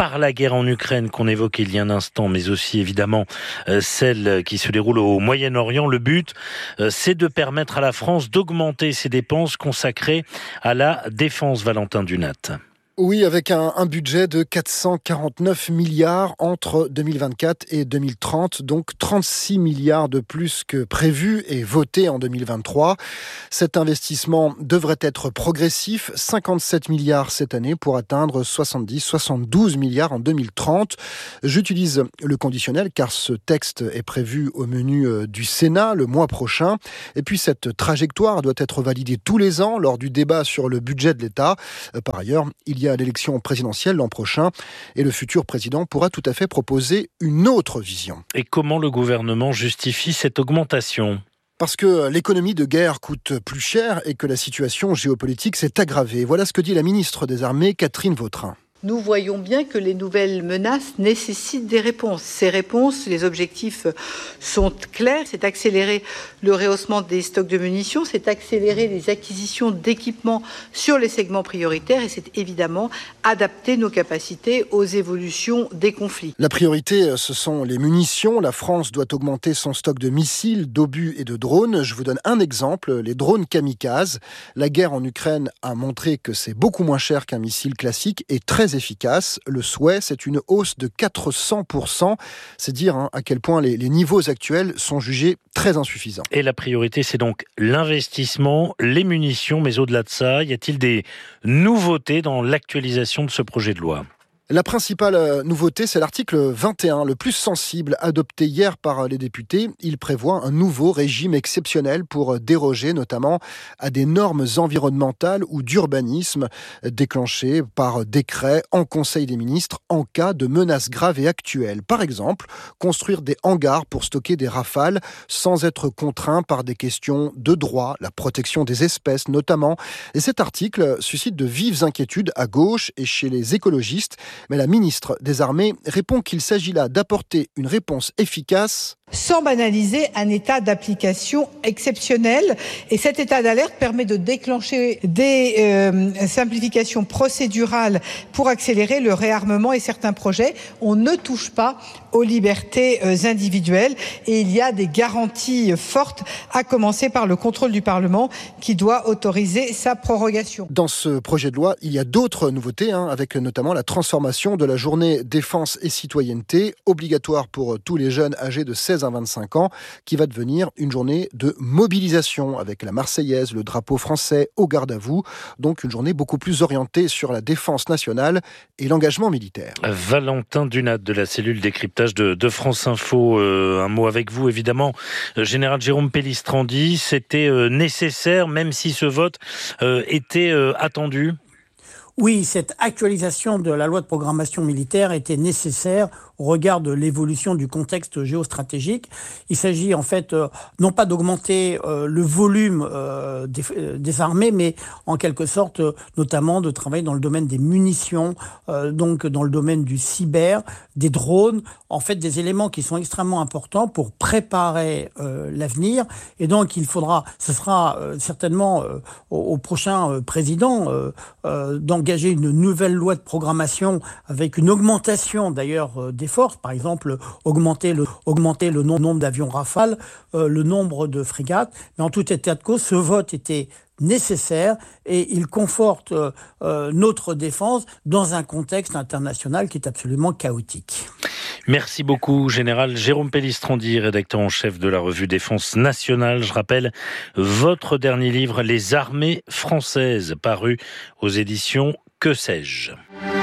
par la guerre en Ukraine qu'on évoquait il y a un instant, mais aussi évidemment euh, celle qui se déroule au Moyen-Orient. Le but, euh, c'est de permettre à la France d'augmenter ses dépenses consacrées à la défense. Valentin Dunat. Oui, avec un, un budget de quatre cent quarante-neuf milliards entre deux mille vingt-quatre et deux mille trente, donc trente-six milliards de plus que prévu et voté en deux mille vingt-trois. Cet investissement devrait être progressif, cinquante-sept milliards cette année pour atteindre soixante-dix, soixante-douze milliards en deux mille trente. J'utilise le conditionnel car ce texte est prévu au menu du Sénat le mois prochain. Et puis cette trajectoire doit être validée tous les ans lors du débat sur le budget de l'État. Par ailleurs, il y a l'élection présidentielle l'an prochain et le futur président pourra tout à fait proposer une autre vision. Et comment le gouvernement justifie cette augmentation ? Parce que l'économie de guerre coûte plus cher et que la situation géopolitique s'est aggravée. Voilà ce que dit la ministre des Armées, Catherine Vautrin. Nous voyons bien que les nouvelles menaces nécessitent des réponses. Ces réponses, les objectifs sont clairs. C'est accélérer le rehaussement des stocks de munitions, c'est accélérer les acquisitions d'équipements sur les segments prioritaires et c'est évidemment adapter nos capacités aux évolutions des conflits. La priorité, ce sont les munitions. La France doit augmenter son stock de missiles, d'obus et de drones. Je vous donne un exemple, les drones kamikazes. La guerre en Ukraine a montré que c'est beaucoup moins cher qu'un missile classique et très efficace. Le souhait, c'est une hausse de quatre cents pour cent. C'est dire hein, à quel point les, les niveaux actuels sont jugés très insuffisants. Et la priorité, c'est donc l'investissement, les munitions, mais au-delà de ça, y a-t-il des nouveautés dans l'actualisation de ce projet de loi ? La principale nouveauté, c'est l'article vingt et un, le plus sensible, adopté hier par les députés. Il prévoit un nouveau régime exceptionnel pour déroger notamment à des normes environnementales ou d'urbanisme déclenchées par décret en Conseil des ministres en cas de menaces graves et actuelles. Par exemple, construire des hangars pour stocker des rafales sans être contraint par des questions de droit, la protection des espèces notamment. Et cet article suscite de vives inquiétudes à gauche et chez les écologistes. Mais la ministre des Armées répond qu'il s'agit là d'apporter une réponse efficace sans banaliser un état d'application exceptionnel. Et cet état d'alerte permet de déclencher des euh, simplifications procédurales pour accélérer le réarmement et certains projets. On ne touche pas aux libertés euh, individuelles et il y a des garanties fortes, à commencer par le contrôle du Parlement qui doit autoriser sa prorogation. Dans ce projet de loi, il y a d'autres nouveautés, hein, avec notamment la transformation de la journée défense et citoyenneté, obligatoire pour tous les jeunes âgés de seize à vingt-cinq ans, qui va devenir une journée de mobilisation avec la Marseillaise, le drapeau français au garde à vous. Donc une journée beaucoup plus orientée sur la défense nationale et l'engagement militaire. Valentin Dunat de la cellule décryptage de, de France Info. Euh, un mot avec vous, évidemment. Euh, Général Jérôme Pellistrandi, c'était euh, nécessaire, même si ce vote euh, était euh, attendu. Oui, cette actualisation de la loi de programmation militaire était nécessaire au regard de l'évolution du contexte géostratégique. Il s'agit en fait euh, non pas d'augmenter euh, le volume euh, des, euh, des armées, mais en quelque sorte euh, notamment de travailler dans le domaine des munitions, euh, donc dans le domaine du cyber, des drones, en fait des éléments qui sont extrêmement importants pour préparer euh, l'avenir. Et donc il faudra, ce sera euh, certainement euh, au, au prochain euh, président euh, euh, d'engager une nouvelle loi de programmation avec une augmentation d'ailleurs euh, des forces, par exemple augmenter le, augmenter le nombre d'avions Rafale, euh, le nombre de frégates. Mais en tout état de cause, ce vote était nécessaire et il conforte euh, euh, notre défense dans un contexte international qui est absolument chaotique. Merci beaucoup, Général Jérôme Pellistrandi, rédacteur en chef de la revue Défense Nationale. Je rappelle votre dernier livre, Les armées françaises, paru aux éditions Que sais-je.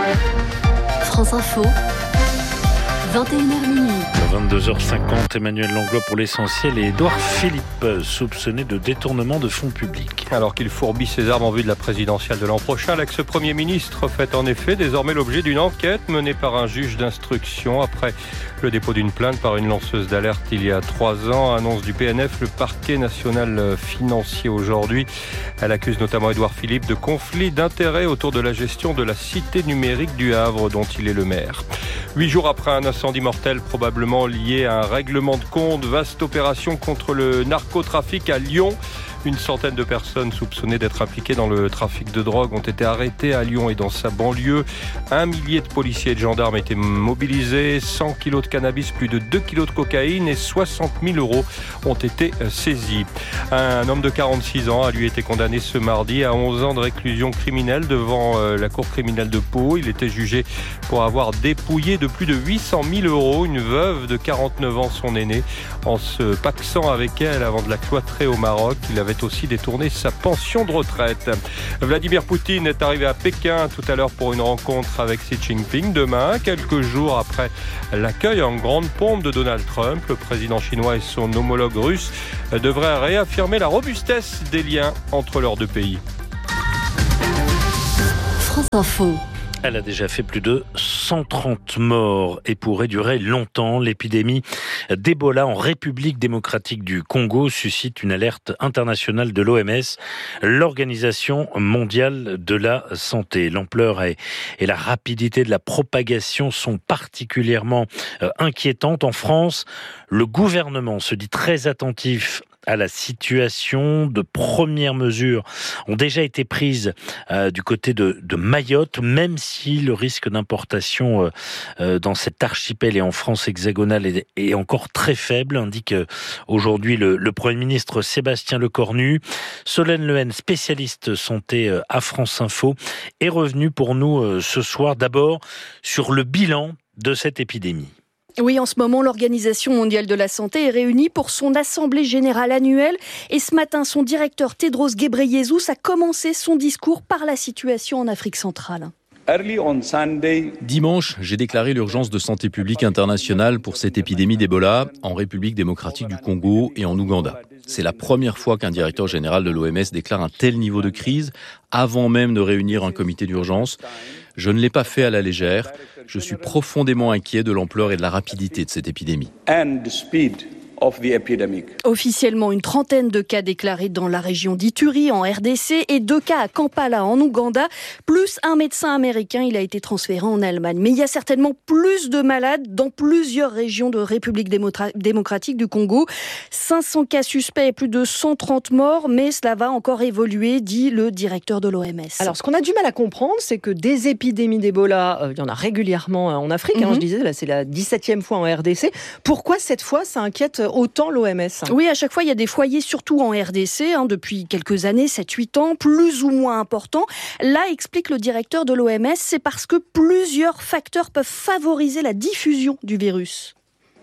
France Info, vingt et une heures minuit. vingt-deux heures cinquante, Emmanuel Langlois pour l'essentiel et Édouard Philippe, soupçonné de détournement de fonds publics. Alors qu'il fourbit ses armes en vue de la présidentielle de l'an prochain, l'ex-premier ministre fait en effet désormais l'objet d'une enquête menée par un juge d'instruction après le dépôt d'une plainte par une lanceuse d'alerte il y a trois ans. Annonce du P N F, le parquet national financier aujourd'hui. Elle accuse notamment Édouard Philippe de conflit d'intérêts autour de la gestion de la cité numérique du Havre dont il est le maire. Huit jours après un incendie mortel probablement lié à un règlement de compte, vaste opération contre le narcotrafic à Lyon. Une centaine de personnes soupçonnées d'être impliquées dans le trafic de drogue ont été arrêtées à Lyon et dans sa banlieue. Un millier de policiers et de gendarmes étaient mobilisés. cent kilos de cannabis, plus de deux kilos de cocaïne et soixante mille euros ont été saisis. Un homme de quarante-six ans a lui été condamné ce mardi à onze ans de réclusion criminelle devant la cour criminelle de Pau. Il était jugé pour avoir dépouillé de plus de huit cent mille euros une veuve de quarante-neuf ans, son aîné, en se pacsant avec elle avant de la cloîtrer au Maroc. Il avait aussi détourné sa pension de retraite. Vladimir Poutine est arrivé à Pékin tout à l'heure pour une rencontre avec Xi Jinping. Demain, quelques jours après l'accueil en grande pompe de Donald Trump, le président chinois et son homologue russe devraient réaffirmer la robustesse des liens entre leurs deux pays. France Info. Elle a déjà fait plus de cent trente morts et pourrait durer longtemps. L'épidémie d'Ebola en République démocratique du Congo suscite une alerte internationale de l'O M S, l'Organisation mondiale de la santé. L'ampleur et, et la rapidité de la propagation sont particulièrement euh, inquiétantes. En France, le gouvernement se dit très attentif à la situation. De premières mesures ont déjà été prises euh, du côté de, de Mayotte, même si le risque d'importation euh, euh, dans cet archipel et en France hexagonale est, est encore très faible, indique euh, aujourd'hui le, le Premier ministre Sébastien Lecornu. Solène Lehen, spécialiste santé euh, à France Info, est revenue pour nous euh, ce soir d'abord sur le bilan de cette épidémie. Oui, en ce moment, l'Organisation mondiale de la santé est réunie pour son assemblée générale annuelle. Et ce matin, son directeur Tedros Ghebreyesus a commencé son discours par la situation en Afrique centrale. Dimanche, j'ai déclaré l'urgence de santé publique internationale pour cette épidémie d'Ebola en République démocratique du Congo et en Ouganda. C'est la première fois qu'un directeur général de l'O M S déclare un tel niveau de crise avant même de réunir un comité d'urgence. Je ne l'ai pas fait à la légère. Je suis profondément inquiet de l'ampleur et de la rapidité de cette épidémie. Officiellement, une trentaine de cas déclarés dans la région d'Ituri, en R D C, et deux cas à Kampala, en Ouganda, plus un médecin américain. Il a été transféré en Allemagne. Mais il y a certainement plus de malades dans plusieurs régions de République démocratique du Congo. cinq cents cas suspects et plus de cent trente morts, mais cela va encore évoluer, dit le directeur de l'O M S. Alors, ce qu'on a du mal à comprendre, c'est que des épidémies d'Ebola, euh, il y en a régulièrement en Afrique. Mm-hmm. hein, je disais, là, c'est la dix-septième fois en R D C. Pourquoi cette fois, ça inquiète autant l'O M S? Oui, à chaque fois, il y a des foyers, surtout en R D C, hein, depuis quelques années, sept huit ans, plus ou moins importants. Là, explique le directeur de l'O M S, c'est parce que plusieurs facteurs peuvent favoriser la diffusion du virus.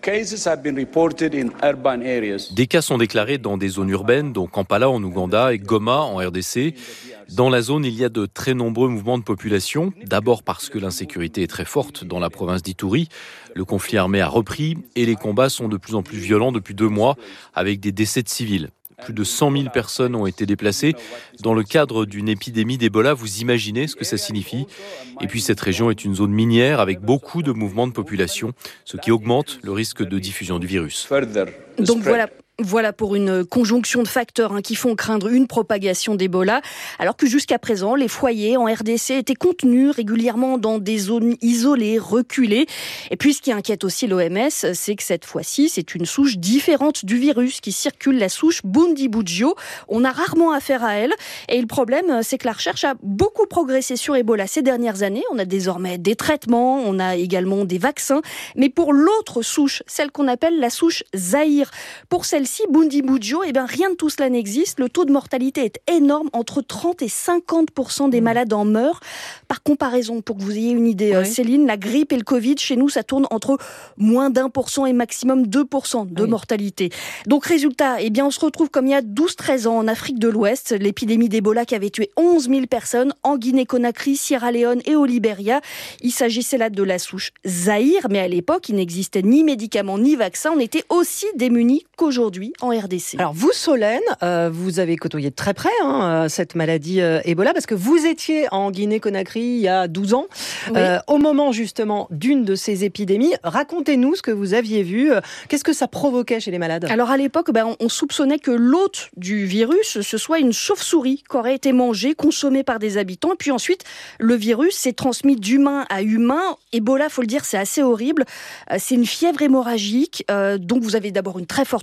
Des cas sont déclarés dans des zones urbaines, dont Kampala en Ouganda et Goma en R D C. Dans la zone, il y a de très nombreux mouvements de population. D'abord parce que l'insécurité est très forte dans la province d'Ituri. Le conflit armé a repris et les combats sont de plus en plus violents depuis deux mois, avec des décès de civils. Plus de cent mille personnes ont été déplacées dans le cadre d'une épidémie d'Ebola. Vous imaginez ce que ça signifie? Et puis cette région est une zone minière avec beaucoup de mouvements de population, ce qui augmente le risque de diffusion du virus. Donc voilà. Voilà pour une conjonction de facteurs hein, qui font craindre une propagation d'Ebola, alors que jusqu'à présent, les foyers en R D C étaient contenus régulièrement dans des zones isolées, reculées. Et puis ce qui inquiète aussi l'O M S, c'est que cette fois-ci, c'est une souche différente du virus qui circule, la souche Bundibugyo. On a rarement affaire à elle. Et le problème, c'est que la recherche a beaucoup progressé sur Ebola ces dernières années. On a désormais des traitements, on a également des vaccins. Mais pour l'autre souche, celle qu'on appelle la souche Zaïre, pour celle Si Bundibugyo, eh bien, rien de tout cela n'existe. Le taux de mortalité est énorme. Entre trente et cinquante pour cent des malades en meurent. Par comparaison, pour que vous ayez une idée, oui. Céline, la grippe et le Covid, chez nous, ça tourne entre moins d'un pour cent et maximum deux pour cent de oui. mortalité. Donc, résultat, eh bien, on se retrouve comme il y a douze treize ans en Afrique de l'Ouest. L'épidémie d'Ebola qui avait tué onze mille personnes en Guinée-Conakry, Sierra Leone et au Libéria. Il s'agissait là de la souche Zaïre, mais à l'époque, il n'existait ni médicaments ni vaccins. On était aussi démunis qu'aujourd'hui en R D C. Alors vous, Solène, euh, vous avez côtoyé de très près hein, cette maladie euh, Ebola, parce que vous étiez en Guinée-Conakry il y a douze ans, oui. euh, au moment justement d'une de ces épidémies. Racontez-nous ce que vous aviez vu. Qu'est-ce que ça provoquait chez les malades? Alors à l'époque, ben, on soupçonnait que l'hôte du virus, ce soit une chauve-souris qui aurait été mangée, consommée par des habitants. Et puis ensuite, le virus s'est transmis d'humain à humain. Ebola, faut le dire, c'est assez horrible. Euh, c'est une fièvre hémorragique. Euh, donc vous avez d'abord une très forte fièvre.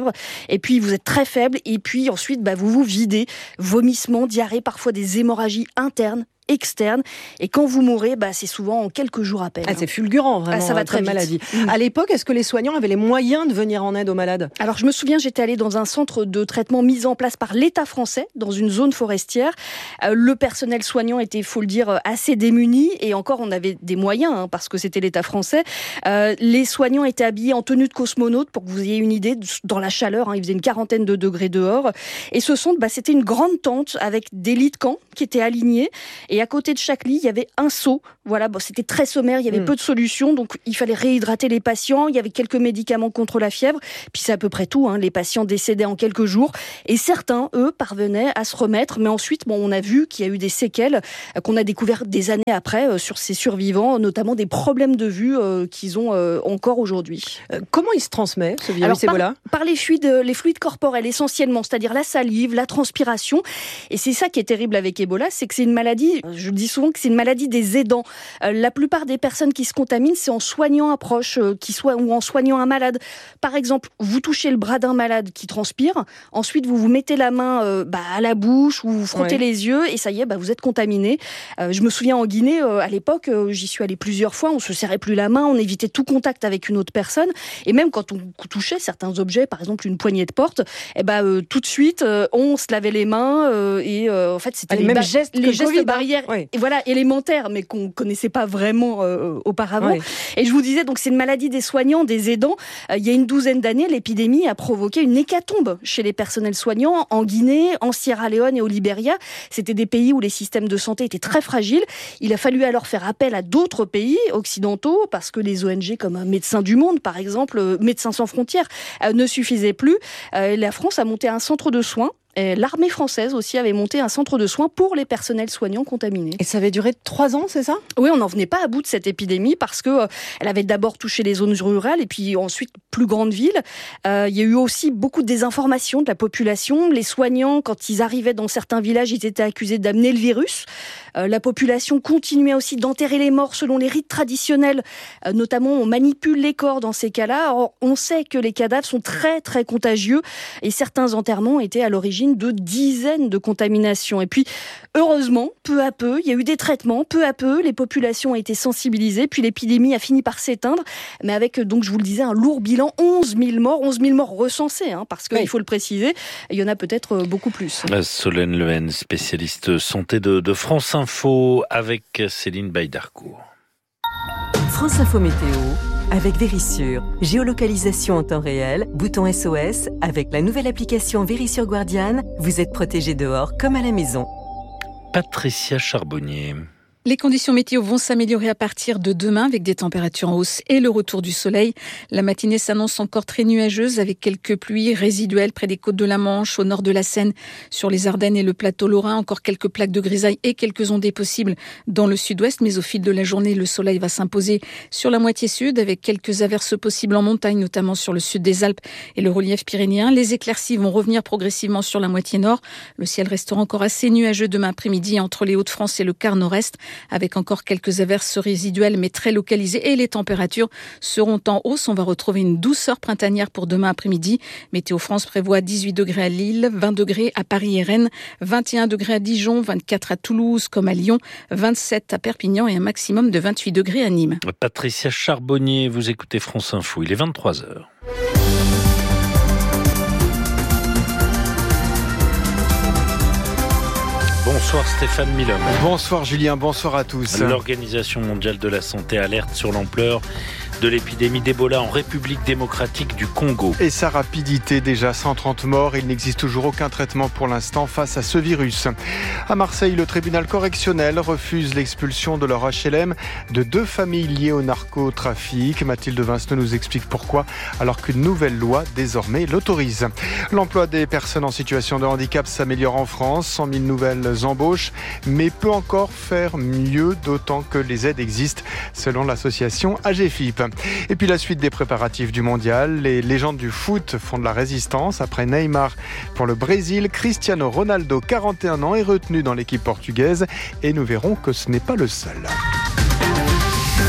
fièvre, et puis vous êtes très faible, et puis ensuite bah, vous vous videz, vomissements, diarrhée, parfois des hémorragies internes, externe, et quand vous mourrez, bah, c'est souvent en quelques jours à peine. Ah, c'est fulgurant, vraiment, ah, ça va très comme vite. maladie. Mmh. À l'époque, est-ce que les soignants avaient les moyens de venir en aide aux malades ? Alors, je me souviens, j'étais allée dans un centre de traitement mis en place par l'État français, dans une zone forestière. Euh, le personnel soignant était, il faut le dire, assez démuni, et encore, on avait des moyens, hein, parce que c'était l'État français. Euh, les soignants étaient habillés en tenue de cosmonaute, pour que vous ayez une idée, dans la chaleur, hein, il faisait une quarantaine de degrés dehors. Et ce centre, bah, c'était une grande tente avec des lits de camp qui étaient alignés, et à côté de chaque lit, il y avait un seau. Voilà, bon, c'était très sommaire, il y avait mmh. peu de solutions, donc il fallait réhydrater les patients, il y avait quelques médicaments contre la fièvre, puis c'est à peu près tout, hein. Les patients décédaient en quelques jours, et certains, eux, parvenaient à se remettre, mais ensuite, bon, on a vu qu'il y a eu des séquelles euh, qu'on a découvert des années après euh, sur ces survivants, notamment des problèmes de vue euh, qu'ils ont euh, encore aujourd'hui. Euh, comment il se transmet, ce virus Alors, par, Ebola ? Par les fluides, les fluides corporels, essentiellement, c'est-à-dire la salive, la transpiration, et c'est ça qui est terrible avec Ebola, c'est que c'est une maladie, je dis souvent que c'est une maladie des aidants. Euh, la plupart des personnes qui se contaminent, c'est en soignant un proche euh, qui soit, ou en soignant un malade. Par exemple, vous touchez le bras d'un malade qui transpire, ensuite vous vous mettez la main euh, bah, à la bouche, ou vous frottez ouais. les yeux, et ça y est, bah, vous êtes contaminé. Euh, je me souviens en Guinée, euh, à l'époque, euh, j'y suis allée plusieurs fois, on se serrait plus la main, on évitait tout contact avec une autre personne, et même quand on touchait certains objets, par exemple une poignée de porte, et bah, euh, tout de suite, euh, on se lavait les mains, euh, et euh, en fait, c'était ah, les, les mêmes ba- gestes, les gestes COVID, barrières, hein. ouais. et voilà, élémentaires, mais qu'on connaissait pas vraiment euh, auparavant. Ouais. Et je vous disais, donc c'est une maladie des soignants, des aidants. Euh, il y a une douzaine d'années, l'épidémie a provoqué une hécatombe chez les personnels soignants en Guinée, en Sierra Leone et au Libéria. C'était des pays où les systèmes de santé étaient très fragiles. Il a fallu alors faire appel à d'autres pays occidentaux parce que les O N G comme Médecins du Monde, par exemple, euh, Médecins sans frontières, euh, ne suffisaient plus. Euh, la France a monté un centre de soins. Et l'armée française aussi avait monté un centre de soins pour les personnels soignants contaminés. Et ça avait duré trois ans, c'est ça ? Oui, on n'en venait pas à bout de cette épidémie parce que euh, elle avait d'abord touché les zones rurales et puis ensuite plus grandes villes. Euh, il y a eu aussi beaucoup de désinformation de la population. Les soignants, quand ils arrivaient dans certains villages, ils étaient accusés d'amener le virus. Euh, la population continuait aussi d'enterrer les morts selon les rites traditionnels. Euh, notamment, on manipule les corps dans ces cas-là. Or, on sait que les cadavres sont très très contagieux et certains enterrements étaient à l'origine de dizaines de contaminations. Et puis, heureusement, peu à peu, il y a eu des traitements, peu à peu, les populations ont été sensibilisées, puis l'épidémie a fini par s'éteindre, mais avec, donc je vous le disais, un lourd bilan, onze mille morts, onze mille morts recensés, hein, parce qu'il oui. faut le préciser, il y en a peut-être beaucoup plus. Solène Lehen, spécialiste santé de, de France Info, avec Céline Baïdarcourt. France Info Météo, avec Vérissure. Géolocalisation en temps réel, bouton S O S. Avec la nouvelle application Vérissure Guardian, vous êtes protégé dehors comme à la maison. Patricia Charbonnier. Les conditions météo vont s'améliorer à partir de demain avec des températures en hausse et le retour du soleil. La matinée s'annonce encore très nuageuse avec quelques pluies résiduelles près des côtes de la Manche, au nord de la Seine, sur les Ardennes et le plateau lorrain. Encore quelques plaques de grisaille et quelques ondées possibles dans le sud-ouest. Mais au fil de la journée, le soleil va s'imposer sur la moitié sud avec quelques averses possibles en montagne, notamment sur le sud des Alpes et le relief pyrénéen. Les éclaircies vont revenir progressivement sur la moitié nord. Le ciel restera encore assez nuageux demain après-midi entre les Hauts-de-France et le quart nord-est, avec encore quelques averses résiduelles mais très localisées, et les températures seront en hausse. On va retrouver une douceur printanière pour demain après-midi. Météo France prévoit dix-huit degrés à Lille, vingt degrés à Paris et Rennes, vingt et un degrés à Dijon, vingt-quatre à Toulouse comme à Lyon, vingt-sept à Perpignan et un maximum de vingt-huit degrés à Nîmes. Patricia Charbonnier, vous écoutez France Info, il est vingt-trois heures. Bonsoir Stéphane Milhomme. Bonsoir Julien, bonsoir à tous. L'Organisation mondiale de la santé alerte sur l'ampleur de l'épidémie d'Ebola en République démocratique du Congo. Et sa rapidité, déjà cent trente morts, il n'existe toujours aucun traitement pour l'instant face à ce virus. À Marseille, le tribunal correctionnel refuse l'expulsion de leur H L M de deux familles liées au narcotrafic. Mathilde Vincenot nous explique pourquoi, alors qu'une nouvelle loi désormais l'autorise. L'emploi des personnes en situation de handicap s'améliore en France, cent mille nouvelles embauches, mais peut encore faire mieux, d'autant que les aides existent, selon l'association A G F I P. Et puis la suite des préparatifs du mondial. Les légendes du foot font de la résistance. Après Neymar pour le Brésil, Cristiano Ronaldo, quarante et un ans, est retenu dans l'équipe portugaise. Et nous verrons que ce n'est pas le seul.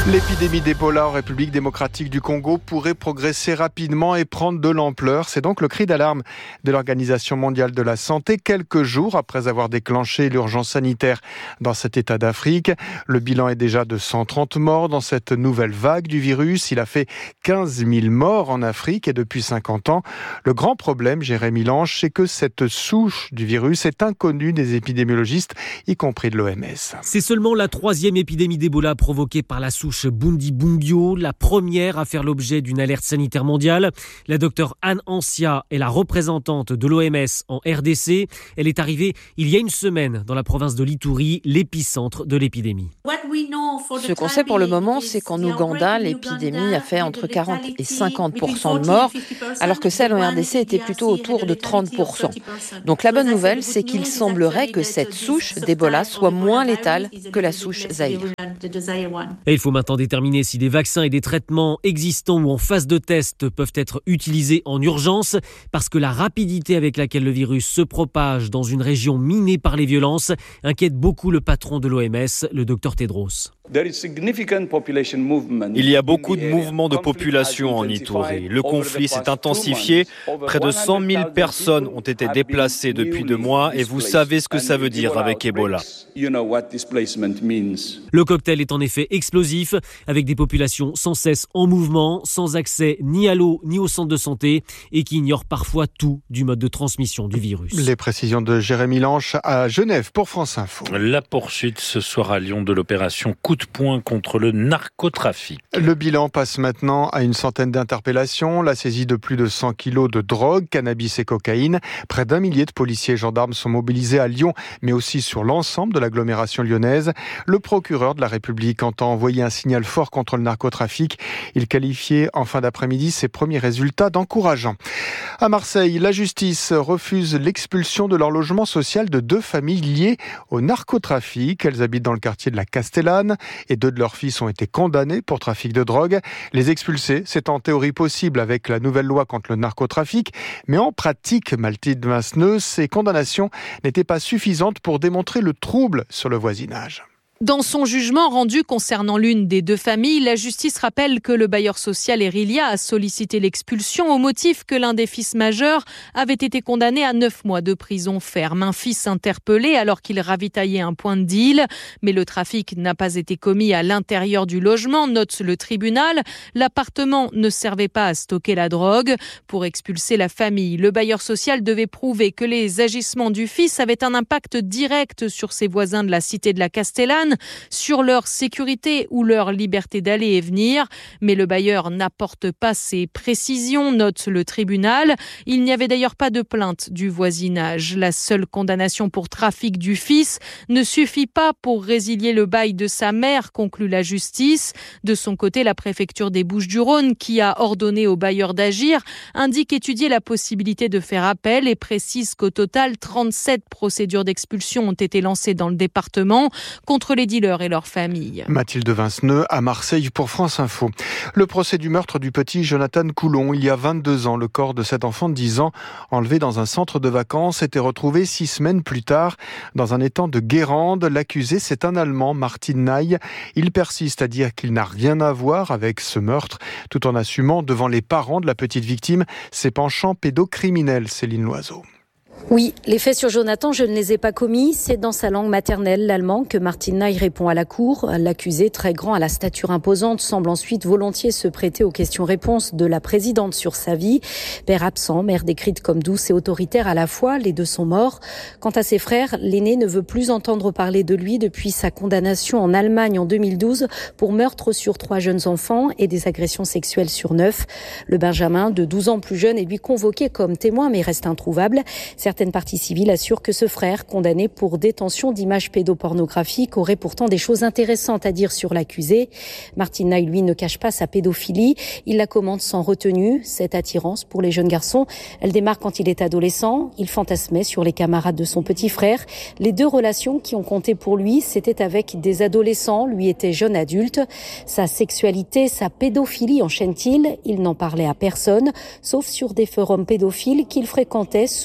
L'épidémie d'Ebola en République démocratique du Congo pourrait progresser rapidement et prendre de l'ampleur. C'est donc le cri d'alarme de l'Organisation mondiale de la santé, quelques jours après avoir déclenché l'urgence sanitaire dans cet État d'Afrique. Le bilan est déjà de cent trente morts dans cette nouvelle vague du virus. Il a fait quinze mille morts en Afrique et depuis cinquante ans. Le grand problème, Jérémy Lange, c'est que cette souche du virus est inconnue des épidémiologistes, y compris de l'O M S. C'est seulement la troisième épidémie d'Ebola provoquée par la souche Bundibugyo, la première à faire l'objet d'une alerte sanitaire mondiale. La docteure Anne Ancia est la représentante de l'O M S en R D C. Elle est arrivée il y a une semaine dans la province de l'Ituri, l'épicentre de l'épidémie. Ce qu'on sait pour le moment, c'est qu'en Ouganda, l'épidémie a fait entre quarante et cinquante pour cent de morts, alors que celle en R D C était plutôt autour de trente pour cent. Donc la bonne nouvelle, c'est qu'il semblerait que cette souche d'Ebola soit moins létale que la souche Zaïre. Et il faut maintenant déterminer si des vaccins et des traitements existants ou en phase de test peuvent être utilisés en urgence, parce que la rapidité avec laquelle le virus se propage dans une région minée par les violences inquiète beaucoup le patron de l'O M S, le docteur Tedros. Il y a beaucoup de mouvements de population en Ituri. Le conflit s'est intensifié. Près de cent mille personnes ont été déplacées depuis deux mois et vous savez ce que ça veut dire avec Ebola. Le cocktail est en effet explosif, avec des populations sans cesse en mouvement, sans accès ni à l'eau ni au centre de santé et qui ignorent parfois tout du mode de transmission du virus. Les précisions de Jérémy Lange à Genève pour France Info. La poursuite ce soir à Lyon de l'opération Coup de poing contre le narcotrafic. Le bilan passe maintenant à une centaine d'interpellations, la saisie de plus de cent kilos de drogue, cannabis et cocaïne. Près d'un millier de policiers et gendarmes sont mobilisés à Lyon, mais aussi sur l'ensemble de l'agglomération lyonnaise. Le procureur de la République entend envoyer un signal fort contre le narcotrafic. Il qualifiait en fin d'après-midi ses premiers résultats d'encourageants. À Marseille, la justice refuse l'expulsion de leur logement social de deux familles liées au narcotrafic. Elles habitent dans le quartier de la Castellane et deux de leurs fils ont été condamnés pour trafic de drogue. Les expulser, c'est en théorie possible avec la nouvelle loi contre le narcotrafic, mais en pratique, Mathilde Masneux, ces condamnations n'étaient pas suffisantes pour démontrer le trouble sur le voisinage. Dans son jugement rendu concernant l'une des deux familles, la justice rappelle que le bailleur social Erilia a sollicité l'expulsion au motif que l'un des fils majeurs avait été condamné à neuf mois de prison ferme. Un fils interpellé alors qu'il ravitaillait un point de deal. Mais le trafic n'a pas été commis à l'intérieur du logement, note le tribunal. L'appartement ne servait pas à stocker la drogue. Pour expulser la famille, le bailleur social devait prouver que les agissements du fils avaient un impact direct sur ses voisins de la cité de la Castellane, sur leur sécurité ou leur liberté d'aller et venir. Mais le bailleur n'apporte pas ces précisions, note le tribunal. Il n'y avait d'ailleurs pas de plainte du voisinage. La seule condamnation pour trafic du fils ne suffit pas pour résilier le bail de sa mère, conclut la justice. De son côté, la préfecture des Bouches-du-Rhône, qui a ordonné au bailleur d'agir, indique étudier la possibilité de faire appel et précise qu'au total, trente-sept procédures d'expulsion ont été lancées dans le département contre les dealers et leurs familles. Mathilde Vinceneux à Marseille pour France Info. Le procès du meurtre du petit Jonathan Coulon. Il y a vingt-deux ans, le corps de cet enfant de dix ans, enlevé dans un centre de vacances, était retrouvé six semaines plus tard dans un étang de Guérande. L'accusé, c'est un Allemand, Martin Ney. Il persiste à dire qu'il n'a rien à voir avec ce meurtre, tout en assumant devant les parents de la petite victime ses penchants pédocriminels. Céline Loiseau. Oui, les faits sur Jonathan, je ne les ai pas commis. C'est dans sa langue maternelle, l'allemand, que Martin Ney répond à la cour. L'accusé, très grand à la stature imposante, semble ensuite volontiers se prêter aux questions-réponses de la présidente sur sa vie. Père absent, mère décrite comme douce et autoritaire à la fois, les deux sont morts. Quant à ses frères, l'aîné ne veut plus entendre parler de lui depuis sa condamnation en Allemagne en deux mille douze pour meurtre sur trois jeunes enfants et des agressions sexuelles sur neuf. Le Benjamin, de douze ans plus jeune, est lui convoqué comme témoin mais reste introuvable. Certaines parties civiles assurent que ce frère, condamné pour détention d'images pédopornographiques, aurait pourtant des choses intéressantes à dire sur l'accusé. Martin Ney, lui, ne cache pas sa pédophilie. Il la commente sans retenue. Cette attirance pour les jeunes garçons, elle démarre quand il est adolescent. Il fantasmait sur les camarades de son petit frère. Les deux relations qui ont compté pour lui, c'était avec des adolescents. Lui était jeune adulte. Sa sexualité, sa pédophilie enchaîne-t-il. Il n'en parlait à personne, sauf sur des forums pédophiles qu'il fréquentait sous des pseudonymes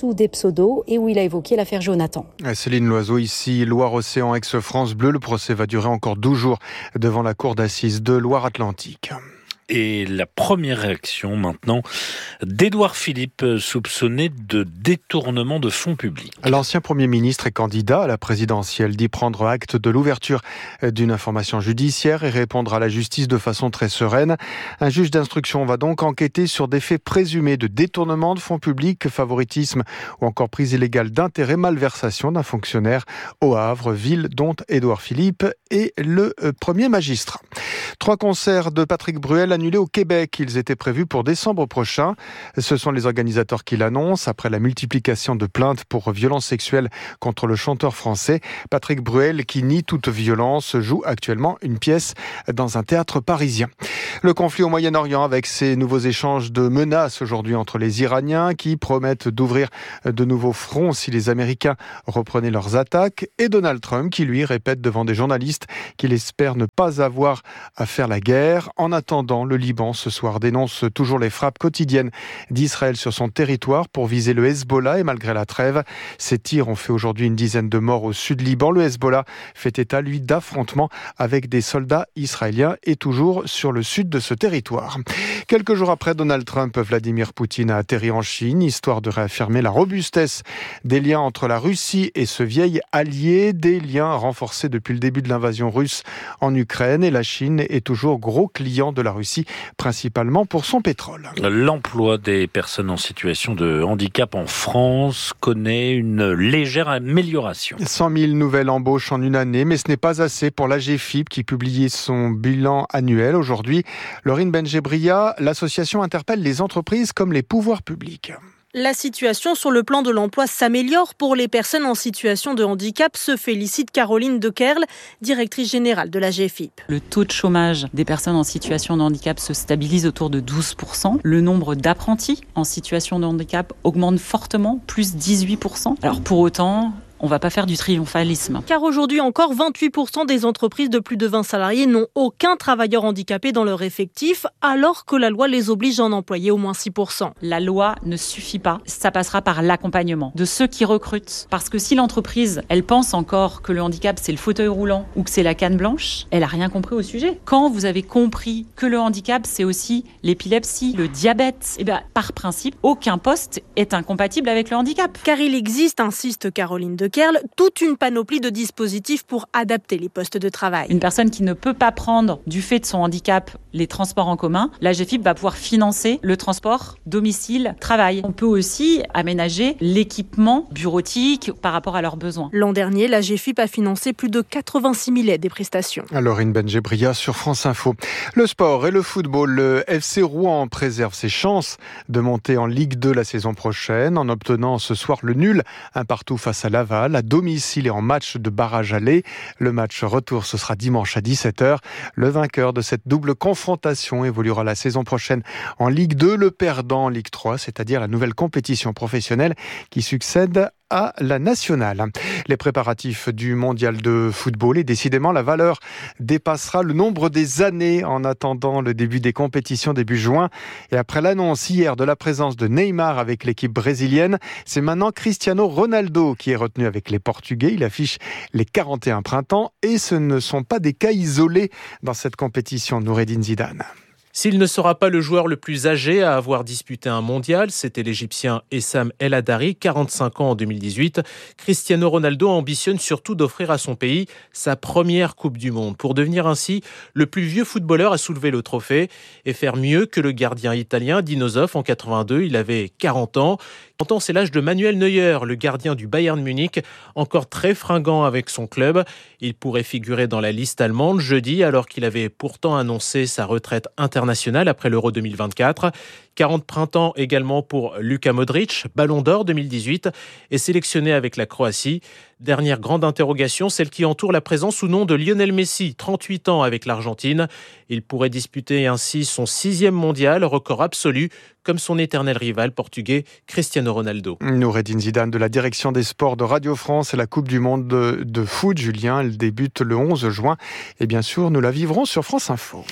ruisseau d'eau et où il a évoqué l'affaire Jonathan. Céline Loiseau, ici, Loire-Océan, ex-France Bleu. Le procès va durer encore douze jours devant la cour d'assises de Loire-Atlantique. Et la première réaction maintenant d'Édouard Philippe, soupçonné de détournement de fonds publics. L'ancien Premier ministre et candidat à la présidentielle dit prendre acte de l'ouverture d'une information judiciaire et répondre à la justice de façon très sereine. Un juge d'instruction va donc enquêter sur des faits présumés de détournement de fonds publics, favoritisme ou encore prise illégale d'intérêt, malversation d'un fonctionnaire au Havre, ville dont Édouard Philippe est le premier magistrat. Trois concerts de Patrick Bruel annulés au Québec. Ils étaient prévus pour décembre prochain. Ce sont les organisateurs qui l'annoncent. Après la multiplication de plaintes pour violences sexuelles contre le chanteur français, Patrick Bruel, qui nie toute violence, joue actuellement une pièce dans un théâtre parisien. Le conflit au Moyen-Orient avec ces nouveaux échanges de menaces aujourd'hui entre les Iraniens qui promettent d'ouvrir de nouveaux fronts si les Américains reprenaient leurs attaques, et Donald Trump qui lui répète devant des journalistes qu'il espère ne pas avoir à faire la guerre. En attendant, le Liban ce soir dénonce toujours les frappes quotidiennes d'Israël sur son territoire pour viser le Hezbollah, et malgré la trêve, ces tirs ont fait aujourd'hui une dizaine de morts au sud Liban. Le Hezbollah fait état, lui, d'affrontements avec des soldats israéliens et toujours sur le sud de ce territoire. Quelques jours après Donald Trump, Vladimir Poutine a atterri en Chine, histoire de réaffirmer la robustesse des liens entre la Russie et ce vieil allié, des liens renforcés depuis le début de l'invasion russe en Ukraine, et la Chine est toujours gros client de la Russie, principalement pour son pétrole. L'emploi des personnes en situation de handicap en France connaît une légère amélioration. cent mille nouvelles embauches en une année, mais ce n'est pas assez pour l'A G F I P qui publie son bilan annuel aujourd'hui. Laurine Benjebria, l'association interpelle les entreprises comme les pouvoirs publics. La situation sur le plan de l'emploi s'améliore pour les personnes en situation de handicap, se félicite Caroline Dekerle, directrice générale de l'A G F I P. Le taux de chômage des personnes en situation de handicap se stabilise autour de douze pour cent. Le nombre d'apprentis en situation de handicap augmente fortement, plus dix-huit pour cent. Alors pour autant, on ne va pas faire du triomphalisme. Car aujourd'hui encore, vingt-huit pour cent des entreprises de plus de vingt salariés n'ont aucun travailleur handicapé dans leur effectif, alors que la loi les oblige à en employer au moins six pour cent. La loi ne suffit pas, ça passera par l'accompagnement de ceux qui recrutent. Parce que si l'entreprise, elle pense encore que le handicap c'est le fauteuil roulant ou que c'est la canne blanche, elle n'a rien compris au sujet. Quand vous avez compris que le handicap c'est aussi l'épilepsie, le diabète, et bien par principe, aucun poste est incompatible avec le handicap. Car il existe, insiste Caroline de Kerle, toute une panoplie de dispositifs pour adapter les postes de travail. Une personne qui ne peut pas prendre, du fait de son handicap, les transports en commun, l'A G F I P va pouvoir financer le transport domicile-travail. On peut aussi aménager l'équipement bureautique par rapport à leurs besoins. L'an dernier, l'A G F I P a financé plus de quatre-vingt-six mille aides et prestations. Laurine Benjebria sur France Info. Le sport et le football. Le F C Rouen préserve ses chances de monter en Ligue deux la saison prochaine en obtenant ce soir le nul, un partout face à Laval, à domicile et en match de barrage aller. Le match retour, ce sera dimanche à dix-sept heures. Le vainqueur de cette double confrontation évoluera la saison prochaine en Ligue deux, le perdant en Ligue trois, c'est-à-dire la nouvelle compétition professionnelle qui succède à la nationale. Les préparatifs du mondial de football, et décidément la valeur dépassera le nombre des années en attendant le début des compétitions début juin. Et après l'annonce hier de la présence de Neymar avec l'équipe brésilienne, c'est maintenant Cristiano Ronaldo qui est retenu avec les Portugais. Il affiche les quarante et un printemps et ce ne sont pas des cas isolés dans cette compétition. Noureddine Zidane. S'il ne sera pas le joueur le plus âgé à avoir disputé un mondial, c'était l'Égyptien Essam El Hadari, quarante-cinq ans en deux mille dix-huit. Cristiano Ronaldo ambitionne surtout d'offrir à son pays sa première Coupe du Monde, pour devenir ainsi le plus vieux footballeur à soulever le trophée et faire mieux que le gardien italien Dino Zoff en quatre-vingt-deux. Il avait quarante ans. quarante ans, c'est l'âge de Manuel Neuer, le gardien du Bayern Munich, encore très fringant avec son club. Il pourrait figurer dans la liste allemande jeudi, alors qu'il avait pourtant annoncé sa retraite internationale après l'Euro deux mille vingt-quatre. quarante printemps également pour Luka Modric, Ballon d'Or deux mille dix-huit, et sélectionné avec la Croatie. Dernière grande interrogation, celle qui entoure la présence ou non de Lionel Messi, trente-huit ans avec l'Argentine. Il pourrait disputer ainsi son sixième mondial, record absolu, comme son éternel rival portugais Cristiano Ronaldo. Noureddine Zidane de la direction des sports de Radio France et la Coupe du Monde de, de foot, Julien, elle débute le onze juin. Et bien sûr, nous la vivrons sur France Info.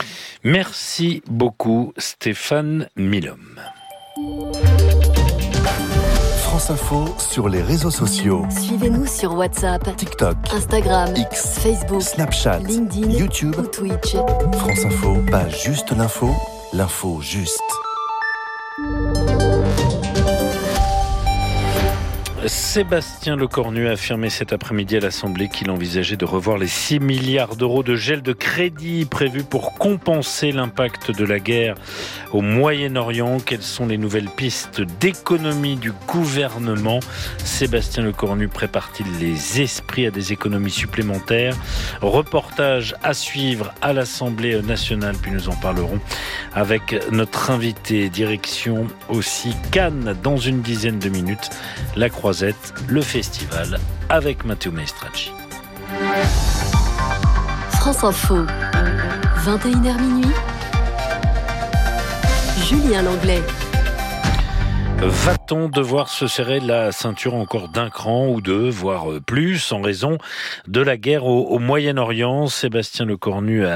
Merci beaucoup Stéphane Milhomme. France Info sur les réseaux sociaux. Suivez-nous sur WhatsApp, TikTok, Instagram, X, Facebook, Snapchat, LinkedIn, YouTube ou Twitch. France Info, pas juste l'info, l'info juste. Sébastien Lecornu a affirmé cet après-midi à l'Assemblée qu'il envisageait de revoir les six milliards d'euros de gel de crédit prévus pour compenser l'impact de la guerre au Moyen-Orient. Quelles sont les nouvelles pistes d'économie du gouvernement ? Sébastien Lecornu prépare-t-il les esprits à des économies supplémentaires ? Reportage à suivre à l'Assemblée nationale, puis nous en parlerons avec notre invité. Direction aussi Cannes dans une dizaine de minutes. La Croisette, le festival avec Matteo Maestracci. France Info, vingt et une heures minuit. Julien Langlais. Va-t-on devoir se serrer la ceinture encore d'un cran ou deux, voire plus, en raison de la guerre au, au Moyen-Orient ? Sébastien Lecornu a